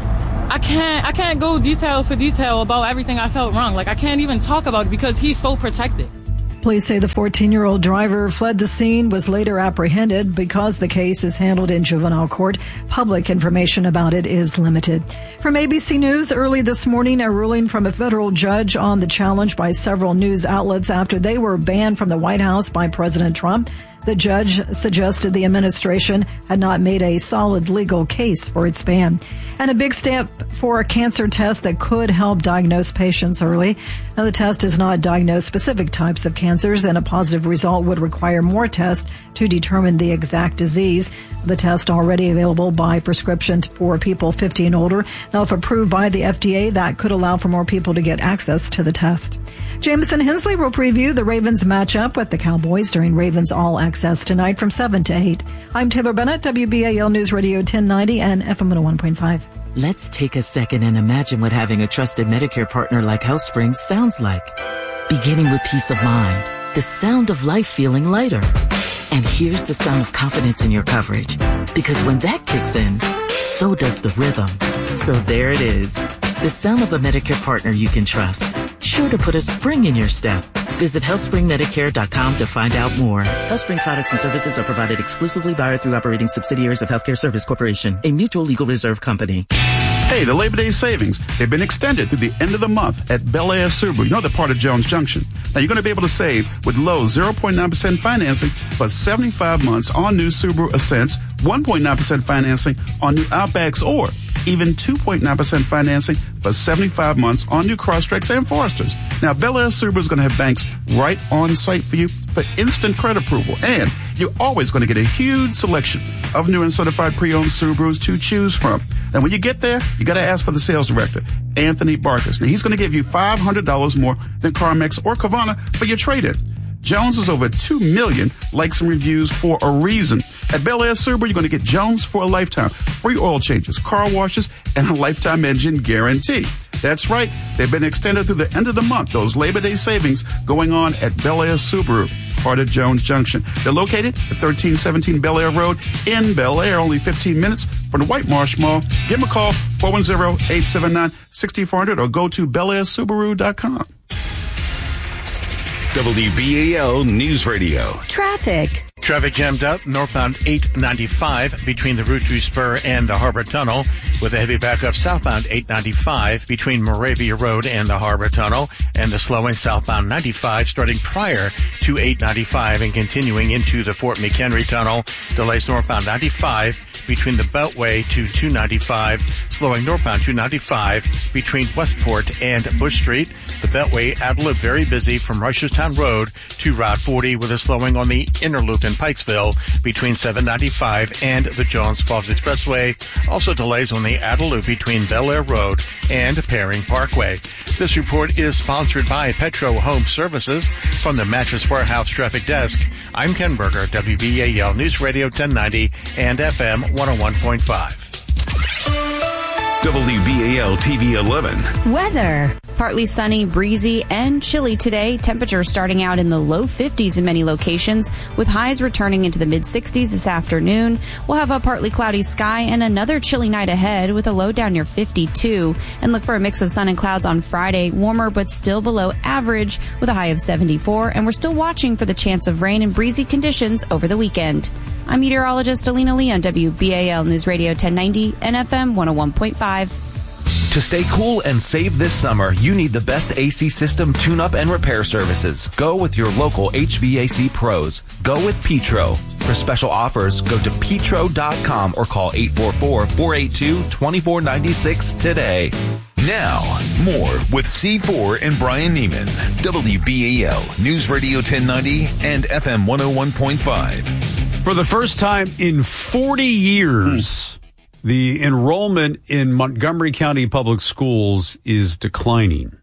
I can't, I can't go detail for detail about everything I felt wrong. Like, I can't even talk about it because he's so protected. Police say the fourteen-year-old driver fled the scene, was later apprehended. Because the case is handled in juvenile court, public information about it is limited. From A B C News, early this morning, a ruling from a federal judge on the challenge by several news outlets after they were banned from the White House by President Trump. The judge suggested the administration had not made a solid legal case for its ban. And a big step for a cancer test that could help diagnose patients early. Now, the test does not diagnose specific types of cancers, and a positive result would require more tests to determine the exact disease. The test already available by prescription for people fifty and older. Now, if approved by the F D A, that could allow for more people to get access to the test. Jameson Hensley will preview the Ravens matchup with the Cowboys during Ravens All Access tonight from seven to eight. I'm Timber Bennett, W B A L News Radio ten ninety and F M one oh one point five. Let's take a second and imagine what having a trusted Medicare partner like HealthSpring sounds like. Beginning with peace of mind, the sound of life feeling lighter. And here's the sound of confidence in your coverage. Because when that kicks in, so does the rhythm. So there it is. The sound of a Medicare partner you can trust. Sure to put a spring in your step. Visit health spring medicare dot com to find out more. HealthSpring products and services are provided exclusively by or through operating subsidiaries of Healthcare Service Corporation, a mutual legal reserve company. Hey, the Labor Day savings, they've been extended through the end of the month at Bel Air Subaru. You know, they're part of Jones Junction. Now, you're going to be able to save with low zero point nine percent financing for seventy-five months on new Subaru Ascents, one point nine percent financing on new Outbacks, or even two point nine percent financing for seventy-five months on new Crosstreks and Foresters. Now, Bel Air Subaru is going to have banks right on site for you for instant credit approval. And you're always going to get a huge selection of new and certified pre-owned Subarus to choose from. And when you get there, you got to ask for the sales director, Anthony Barkus. Now, he's going to give you five hundred dollars more than CarMax or Carvana for your trade-in. Jones is over two million likes and reviews for a reason. At Bel Air Subaru, you're going to get Jones for a lifetime. Free oil changes, car washes, and a lifetime engine guarantee. That's right. They've been extended through the end of the month. Those Labor Day savings going on at Bel Air Subaru, part of Jones Junction. They're located at thirteen seventeen Bel Air Road in Bel Air, only fifteen minutes from the White Marsh Mall. Give them a call, four one zero, eight seven nine, six four zero zero, or go to bel air subaru dot com. W B A L News Radio. Traffic. Traffic jammed up northbound eight ninety-five between the Route two Spur and the Harbor Tunnel, with a heavy backup southbound eight ninety-five between Moravia Road and the Harbor Tunnel, and the slowing southbound ninety-five starting prior to eight ninety-five and continuing into the Fort McHenry Tunnel. Delays northbound ninety-five between the Beltway to two ninety-five, slowing northbound two ninety-five between Westport and Bush Street. The Beltway outer loop very busy from Reisterstown Road to Route forty, with a slowing on the inner loop in Pikesville between seven ninety-five and the Jones Falls Expressway. Also delays on the outer loop between Bel Air Road and Perring Parkway. This report is sponsored by Petro Home Services. From the Mattress Warehouse Traffic Desk, I'm Ken Berger, W B A L News Radio ten ninety and F M one oh one point five. W B A L T V eleven. Weather. Partly sunny, breezy, and chilly today. Temperatures starting out in the low fifties in many locations, with highs returning into the mid sixties this afternoon. We'll have a partly cloudy sky and another chilly night ahead with a low down near fifty-two. And look for a mix of sun and clouds on Friday, warmer but still below average with a high of seventy-four. And we're still watching for the chance of rain and breezy conditions over the weekend. I'm meteorologist Alina Lee on W B A L News Radio ten ninety and F M one oh one point five. To stay cool and save this summer, you need the best A C system tune-up and repair services. Go with your local H V A C pros. Go with Petro. For special offers, go to petro dot com or call eight four four, four eight two, two four nine six today. Now, more with C four and Brian Neiman. W B A L News Radio ten ninety and F M one oh one point five. For the first time in forty years, the enrollment in Montgomery County Public Schools is declining.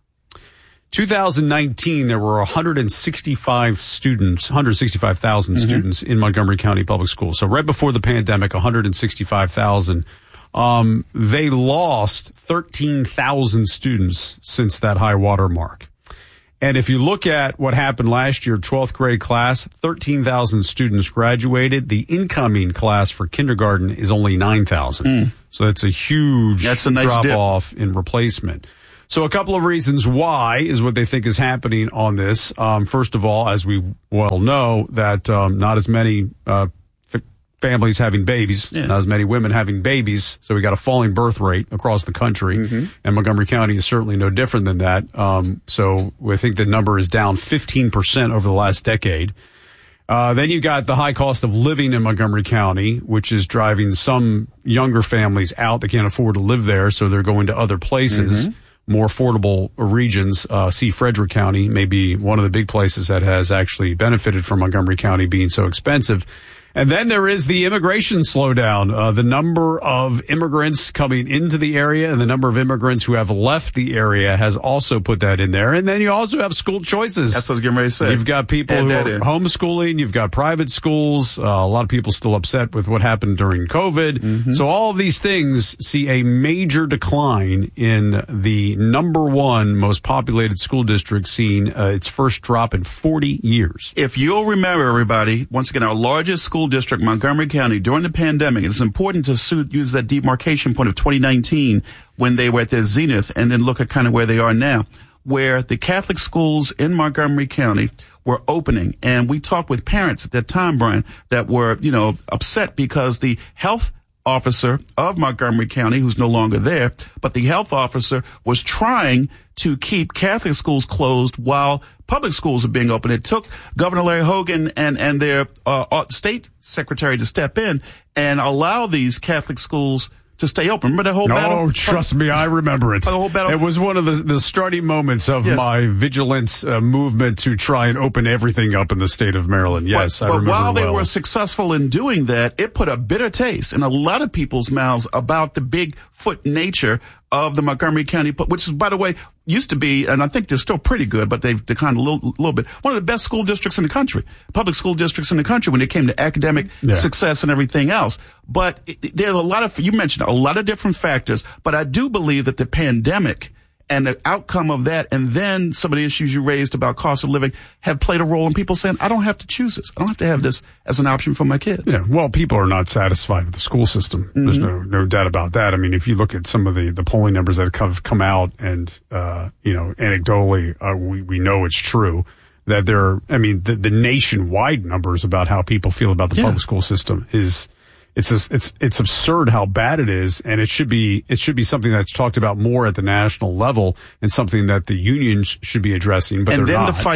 two thousand nineteen, there were one hundred sixty-five students, one hundred sixty-five thousand mm-hmm. students in Montgomery County Public Schools. So right before the pandemic, one hundred sixty-five thousand. Um, they lost thirteen thousand students since that high water mark. And if you look at what happened last year, twelfth grade class, thirteen thousand students graduated. The incoming class for kindergarten is only nine thousand. Mm. So that's a huge that's a nice drop dip. off in replacement. So a couple of reasons why is what they think is happening on this. Um, first of all, as we well know, that um, not as many uh, f- families having babies, yeah. not as many women having babies. So we got a falling birth rate across the country. Mm-hmm. And Montgomery County is certainly no different than that. Um, so I think the number is down fifteen percent over the last decade. Uh, then you got the high cost of living in Montgomery County, which is driving some younger families out. They can't afford to live there, so they're going to other places. Mm-hmm. More affordable regions. Uh, see, Frederick County may be one of the big places that has actually benefited from Montgomery County being so expensive. And then there is the immigration slowdown. Uh, the number of immigrants coming into the area and the number of immigrants who have left the area has also put that in there. And then you also have school choices. That's what I was getting ready to say. You've got people Add who that are in. homeschooling. You've got private schools. Uh, a lot of people still upset with what happened during COVID. Mm-hmm. So all of these things see a major decline in the number one most populated school district, seeing uh, its first drop in forty years. If you'll remember, everybody, once again, our largest school district, Montgomery County, during the pandemic, it's important to suit, use that demarcation point of twenty nineteen when they were at their zenith, and then look at kind of where they are now, where the Catholic schools in Montgomery County were opening. And we talked with parents at that time, Brian, that were, you know, upset because the health officer of Montgomery County, who's no longer there, but the health officer was trying to keep Catholic schools closed while public schools are being open. It took Governor Larry Hogan and, and their uh, state secretary to step in and allow these Catholic schools to stay open. Remember that whole no, battle? Oh, trust me, I remember it. The whole battle? It was one of the, the starting moments of yes. my vigilance uh, movement to try and open everything up in the state of Maryland. Yes, but, I but remember while they well. were successful in doing that, it put a bitter taste in a lot of people's mouths about the Bigfoot nature of the Montgomery County, which is, by the way, used to be, and I think they're still pretty good, but they've declined a little, little bit, one of the best school districts in the country, public school districts in the country when it came to academic yeah. success and everything else. But it, there's a lot of, you mentioned a lot of different factors, but I do believe that the pandemic and the outcome of that, and then some of the issues you raised about cost of living, have played a role in people saying, I don't have to choose this. I don't have to have this as an option for my kids. Yeah, well, people are not satisfied with the school system. Mm-hmm. There's no no doubt about that. I mean, if you look at some of the, the polling numbers that have come out, and, uh, you know, anecdotally, uh, we, we know it's true, that there are, I mean, the, the nationwide numbers about how people feel about the yeah. public school system is... It's just, it's it's absurd how bad it is, and it should be it should be something that's talked about more at the national level, and something that the unions should be addressing. But and they're then not. the fight,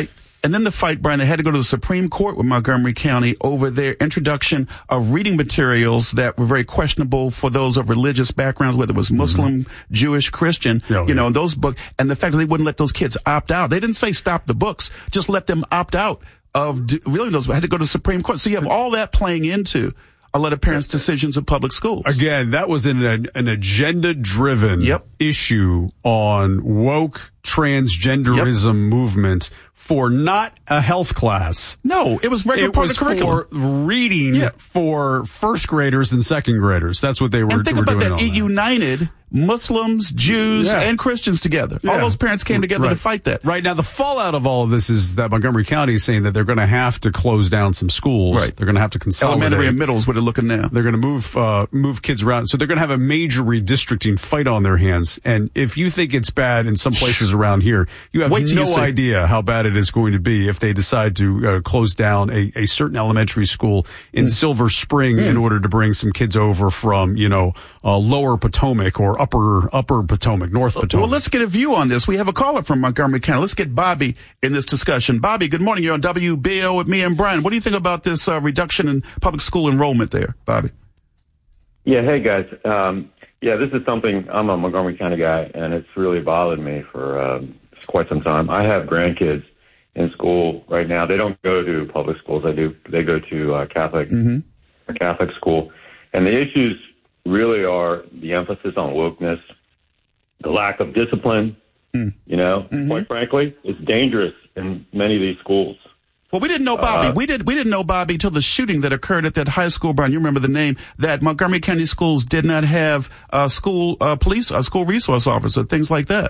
And then the fight, Brian, they had to go to the Supreme Court with Montgomery County over their introduction of reading materials that were very questionable for those of religious backgrounds, whether it was Muslim, mm-hmm. Jewish, Christian, oh, you know, yeah. those books. And the fact that they wouldn't let those kids opt out. They didn't say stop the books, just let them opt out of really those. Had to go to the Supreme Court. So you have all that playing into a lot of parents' decisions of public schools. Again, that was an, an agenda-driven yep. issue on woke transgenderism yep. movement for not a health class. No, it was regular it part was of the curriculum. For reading yeah. for first graders and second graders. That's what they were, and think were about doing. That. It that. united Muslims, Jews, yeah. and Christians together. Yeah. All those parents came together right. to fight that. Right. Now, the fallout of all of this is that Montgomery County is saying that they're going to have to close down some schools. Right. They're going to have to consolidate. Elementary and middle is what they're looking now. They're going to move uh, move kids around. So they're going to have a major redistricting fight on their hands. And if you think it's bad in some places around here, you have Wait no idea how bad it is going to be if they decide to uh, close down a, a certain elementary school in mm. Silver Spring mm. in order to bring some kids over from, you know, uh, lower Potomac or upper upper Potomac, North Potomac. Well, let's get a view on this. We have a caller from Montgomery County. Let's get Bobby in this discussion. Bobby, good morning. You're on W B A L with me and Brian. What do you think about this uh, reduction in public school enrollment there, Bobby? Yeah, hey, guys. Um, yeah, this is something, I'm a Montgomery County guy, and it's really bothered me for um, quite some time. I have grandkids in school right now. They don't go to public schools. They do. They go to uh, Catholic, mm-hmm. a Catholic school. And the issues really are the emphasis on wokeness, the lack of discipline, mm. you know, mm-hmm. quite frankly, it's dangerous in many of these schools. Well, we didn't know Bobby. Uh, we did. We didn't know Bobby until the shooting that occurred at that high school. Brian, you remember the name? That Montgomery County schools did not have uh, school uh, police, uh, school resource officer, things like that.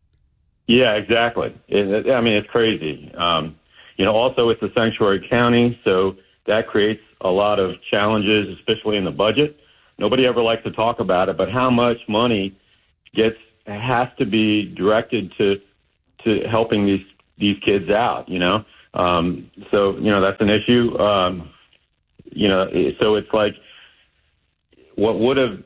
Yeah, exactly. It, I mean, it's crazy. Um, you know, also it's a sanctuary county, so that creates a lot of challenges, especially in the budget. Nobody ever likes to talk about it, but how much money gets has to be directed to to helping these these kids out, you know. Um, so you know that's an issue. Um, you know, so it's like what would have.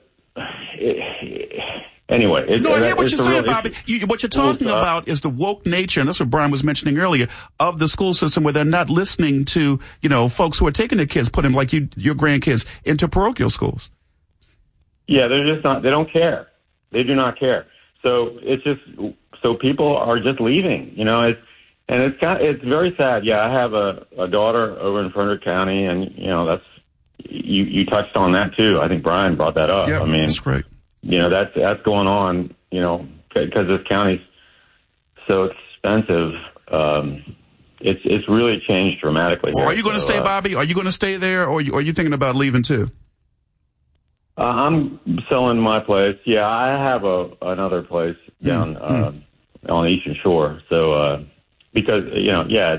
Anyway, it, no, I hear what it's you're saying, Bobby. You, what you're talking uh, about is the woke nature, and that's what Brian was mentioning earlier, of the school system, where they're not listening to, you know, folks who are taking their kids, putting them like you, your grandkids, into parochial schools. Yeah, they're just not. They don't care. They do not care. So it's just so people are just leaving. You know, it's and it's kind of, it's very sad. Yeah, I have a, a daughter over in Frederick County, and you know that's you you touched on that too. I think Brian brought that up. Yeah, I mean, that's great. You know, that's that's going on, you know, because this county's so expensive. Um, it's it's really changed dramatically. Well, here. are you going to so, stay, uh, Bobby? Are you going to stay there, or are you, are you thinking about leaving too? Uh, I'm selling my place. Yeah, I have a another place down mm. uh, mm. on the Eastern Shore. So uh, because you know, yeah,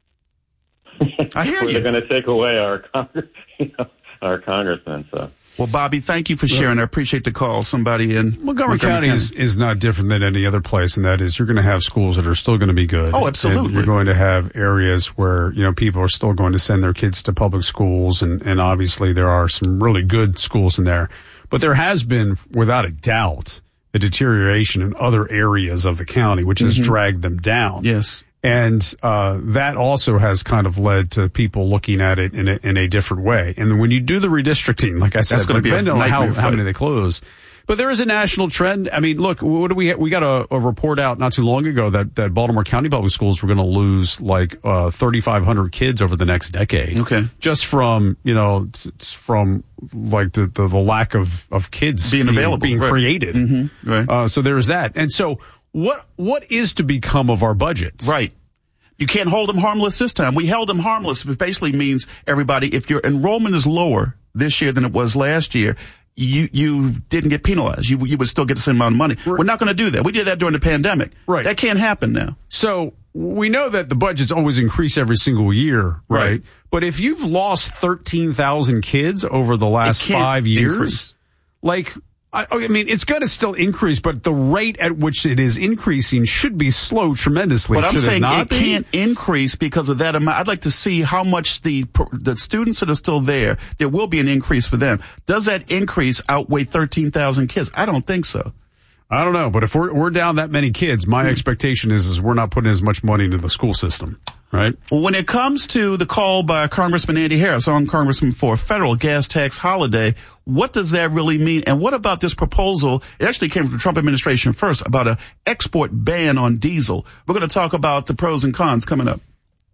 it's I hear you. They're going to take away our you know, our congressman. So. Well, Bobby, thank you for sharing. I appreciate the call. Somebody in Montgomery, Montgomery County, County. Is, is not different than any other place, and that is you're going to have schools that are still going to be good. Oh, absolutely. And you're going to have areas where, you know, people are still going to send their kids to public schools, and, and obviously there are some really good schools in there. But there has been, without a doubt, a deterioration in other areas of the county, which has mm-hmm. dragged them down. Yes. And uh that also has kind of led to people looking at it in a, in a different way. And when you do the redistricting, like I said, that's going to be depending a on how, fight. how many they close. But there is a national trend. I mean, look, what do we we got a, a report out not too long ago that, that Baltimore County Public Schools were going to lose like uh thirty-five hundred kids over the next decade. Okay. Just from, you know, from like the, the, the lack of, of kids being, being available, being right. created. Mm-hmm. Right. Uh, so there is that. And so what what is to become of our budgets? Right. You can't hold them harmless this time. We held them harmless, which basically means, everybody, if your enrollment is lower this year than it was last year, you you didn't get penalized. You you would still get the same amount of money. Right. We're not going to do that. We did that during the pandemic. Right. That can't happen now. So we know that the budgets always increase every single year, right? right. But if you've lost thirteen thousand kids over the last five years, increase. like... I, I mean, it's going to still increase, but the rate at which it is increasing should be slowed tremendously. But I'm should saying it, not it be? can't increase because of that amount. I'd like to see how much the the students that are still there, there will be an increase for them. Does that increase outweigh thirteen thousand kids? I don't think so. I don't know, but if we're we're down that many kids, my mm. expectation is is we're not putting as much money into the school system. right? Well, when it comes to the call by Congressman Andy Harris, on Congressman for a federal gas tax holiday, what does that really mean? And what about this proposal? It actually came from the Trump administration first about an export ban on diesel. We're going to talk about the pros and cons coming up.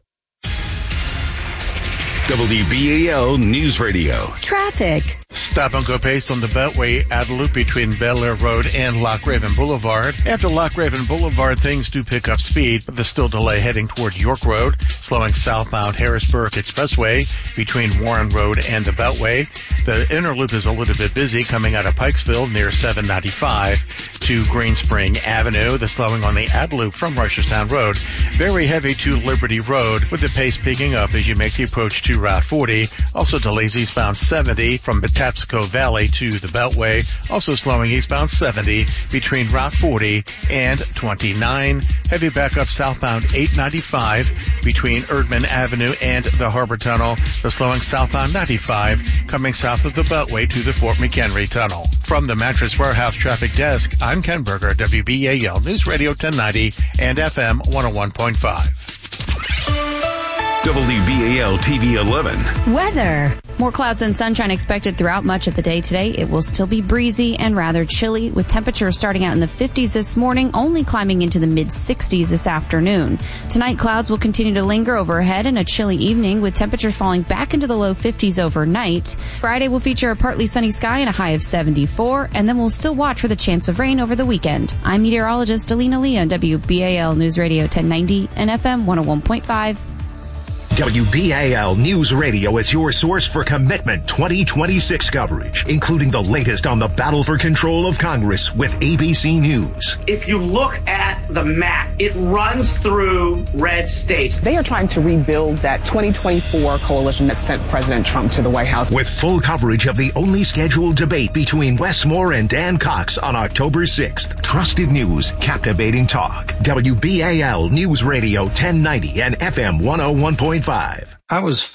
W B A L News Radio. Traffic. Stop and go pace on the Beltway at a loop between Bel Air Road and Loch Raven Boulevard. After Loch Raven Boulevard, things do pick up speed, but there's still delay heading toward York Road, slowing southbound Harrisburg Expressway between Warren Road and the Beltway. The inner loop is a little bit busy coming out of Pikesville near seven ninety-five to Green Spring Avenue. The slowing on the Ad Loop from Reisterstown Road. Very heavy to Liberty Road, with the pace picking up as you make the approach to Route forty. Also delays eastbound seventy from Patapsco Valley to the Beltway. Also slowing eastbound seventy between Route forty and twenty-nine. Heavy backup southbound eight ninety-five between Erdman Avenue and the Harbor Tunnel. The slowing southbound ninety-five coming south of the Beltway to the Fort McHenry Tunnel. From the Mattress Warehouse Traffic Desk, I'm Ken Berger, W B A L News Radio ten ninety and F M one oh one point five. W B A L T V eleven. Weather. More clouds and sunshine expected throughout much of the day today. It will still be breezy and rather chilly, with temperatures starting out in the fifties this morning, only climbing into the mid sixties this afternoon. Tonight, clouds will continue to linger overhead and a chilly evening, with temperatures falling back into the low fifties overnight. Friday will feature a partly sunny sky and a high of seventy-four, and then we'll still watch for the chance of rain over the weekend. I'm meteorologist Alina Lee on W B A L News Radio ten ninety and F M one oh one point five. W B A L News Radio is your source for Commitment twenty twenty-six coverage, including the latest on the battle for control of Congress with A B C News. If you look at the map, it runs through red states. They are trying to rebuild that twenty twenty-four coalition that sent President Trump to the White House. With full coverage of the only scheduled debate between Wes Moore and Dan Cox on October sixth. Trusted news, captivating talk. W B A L News Radio ten ninety and F M one oh one point five. I was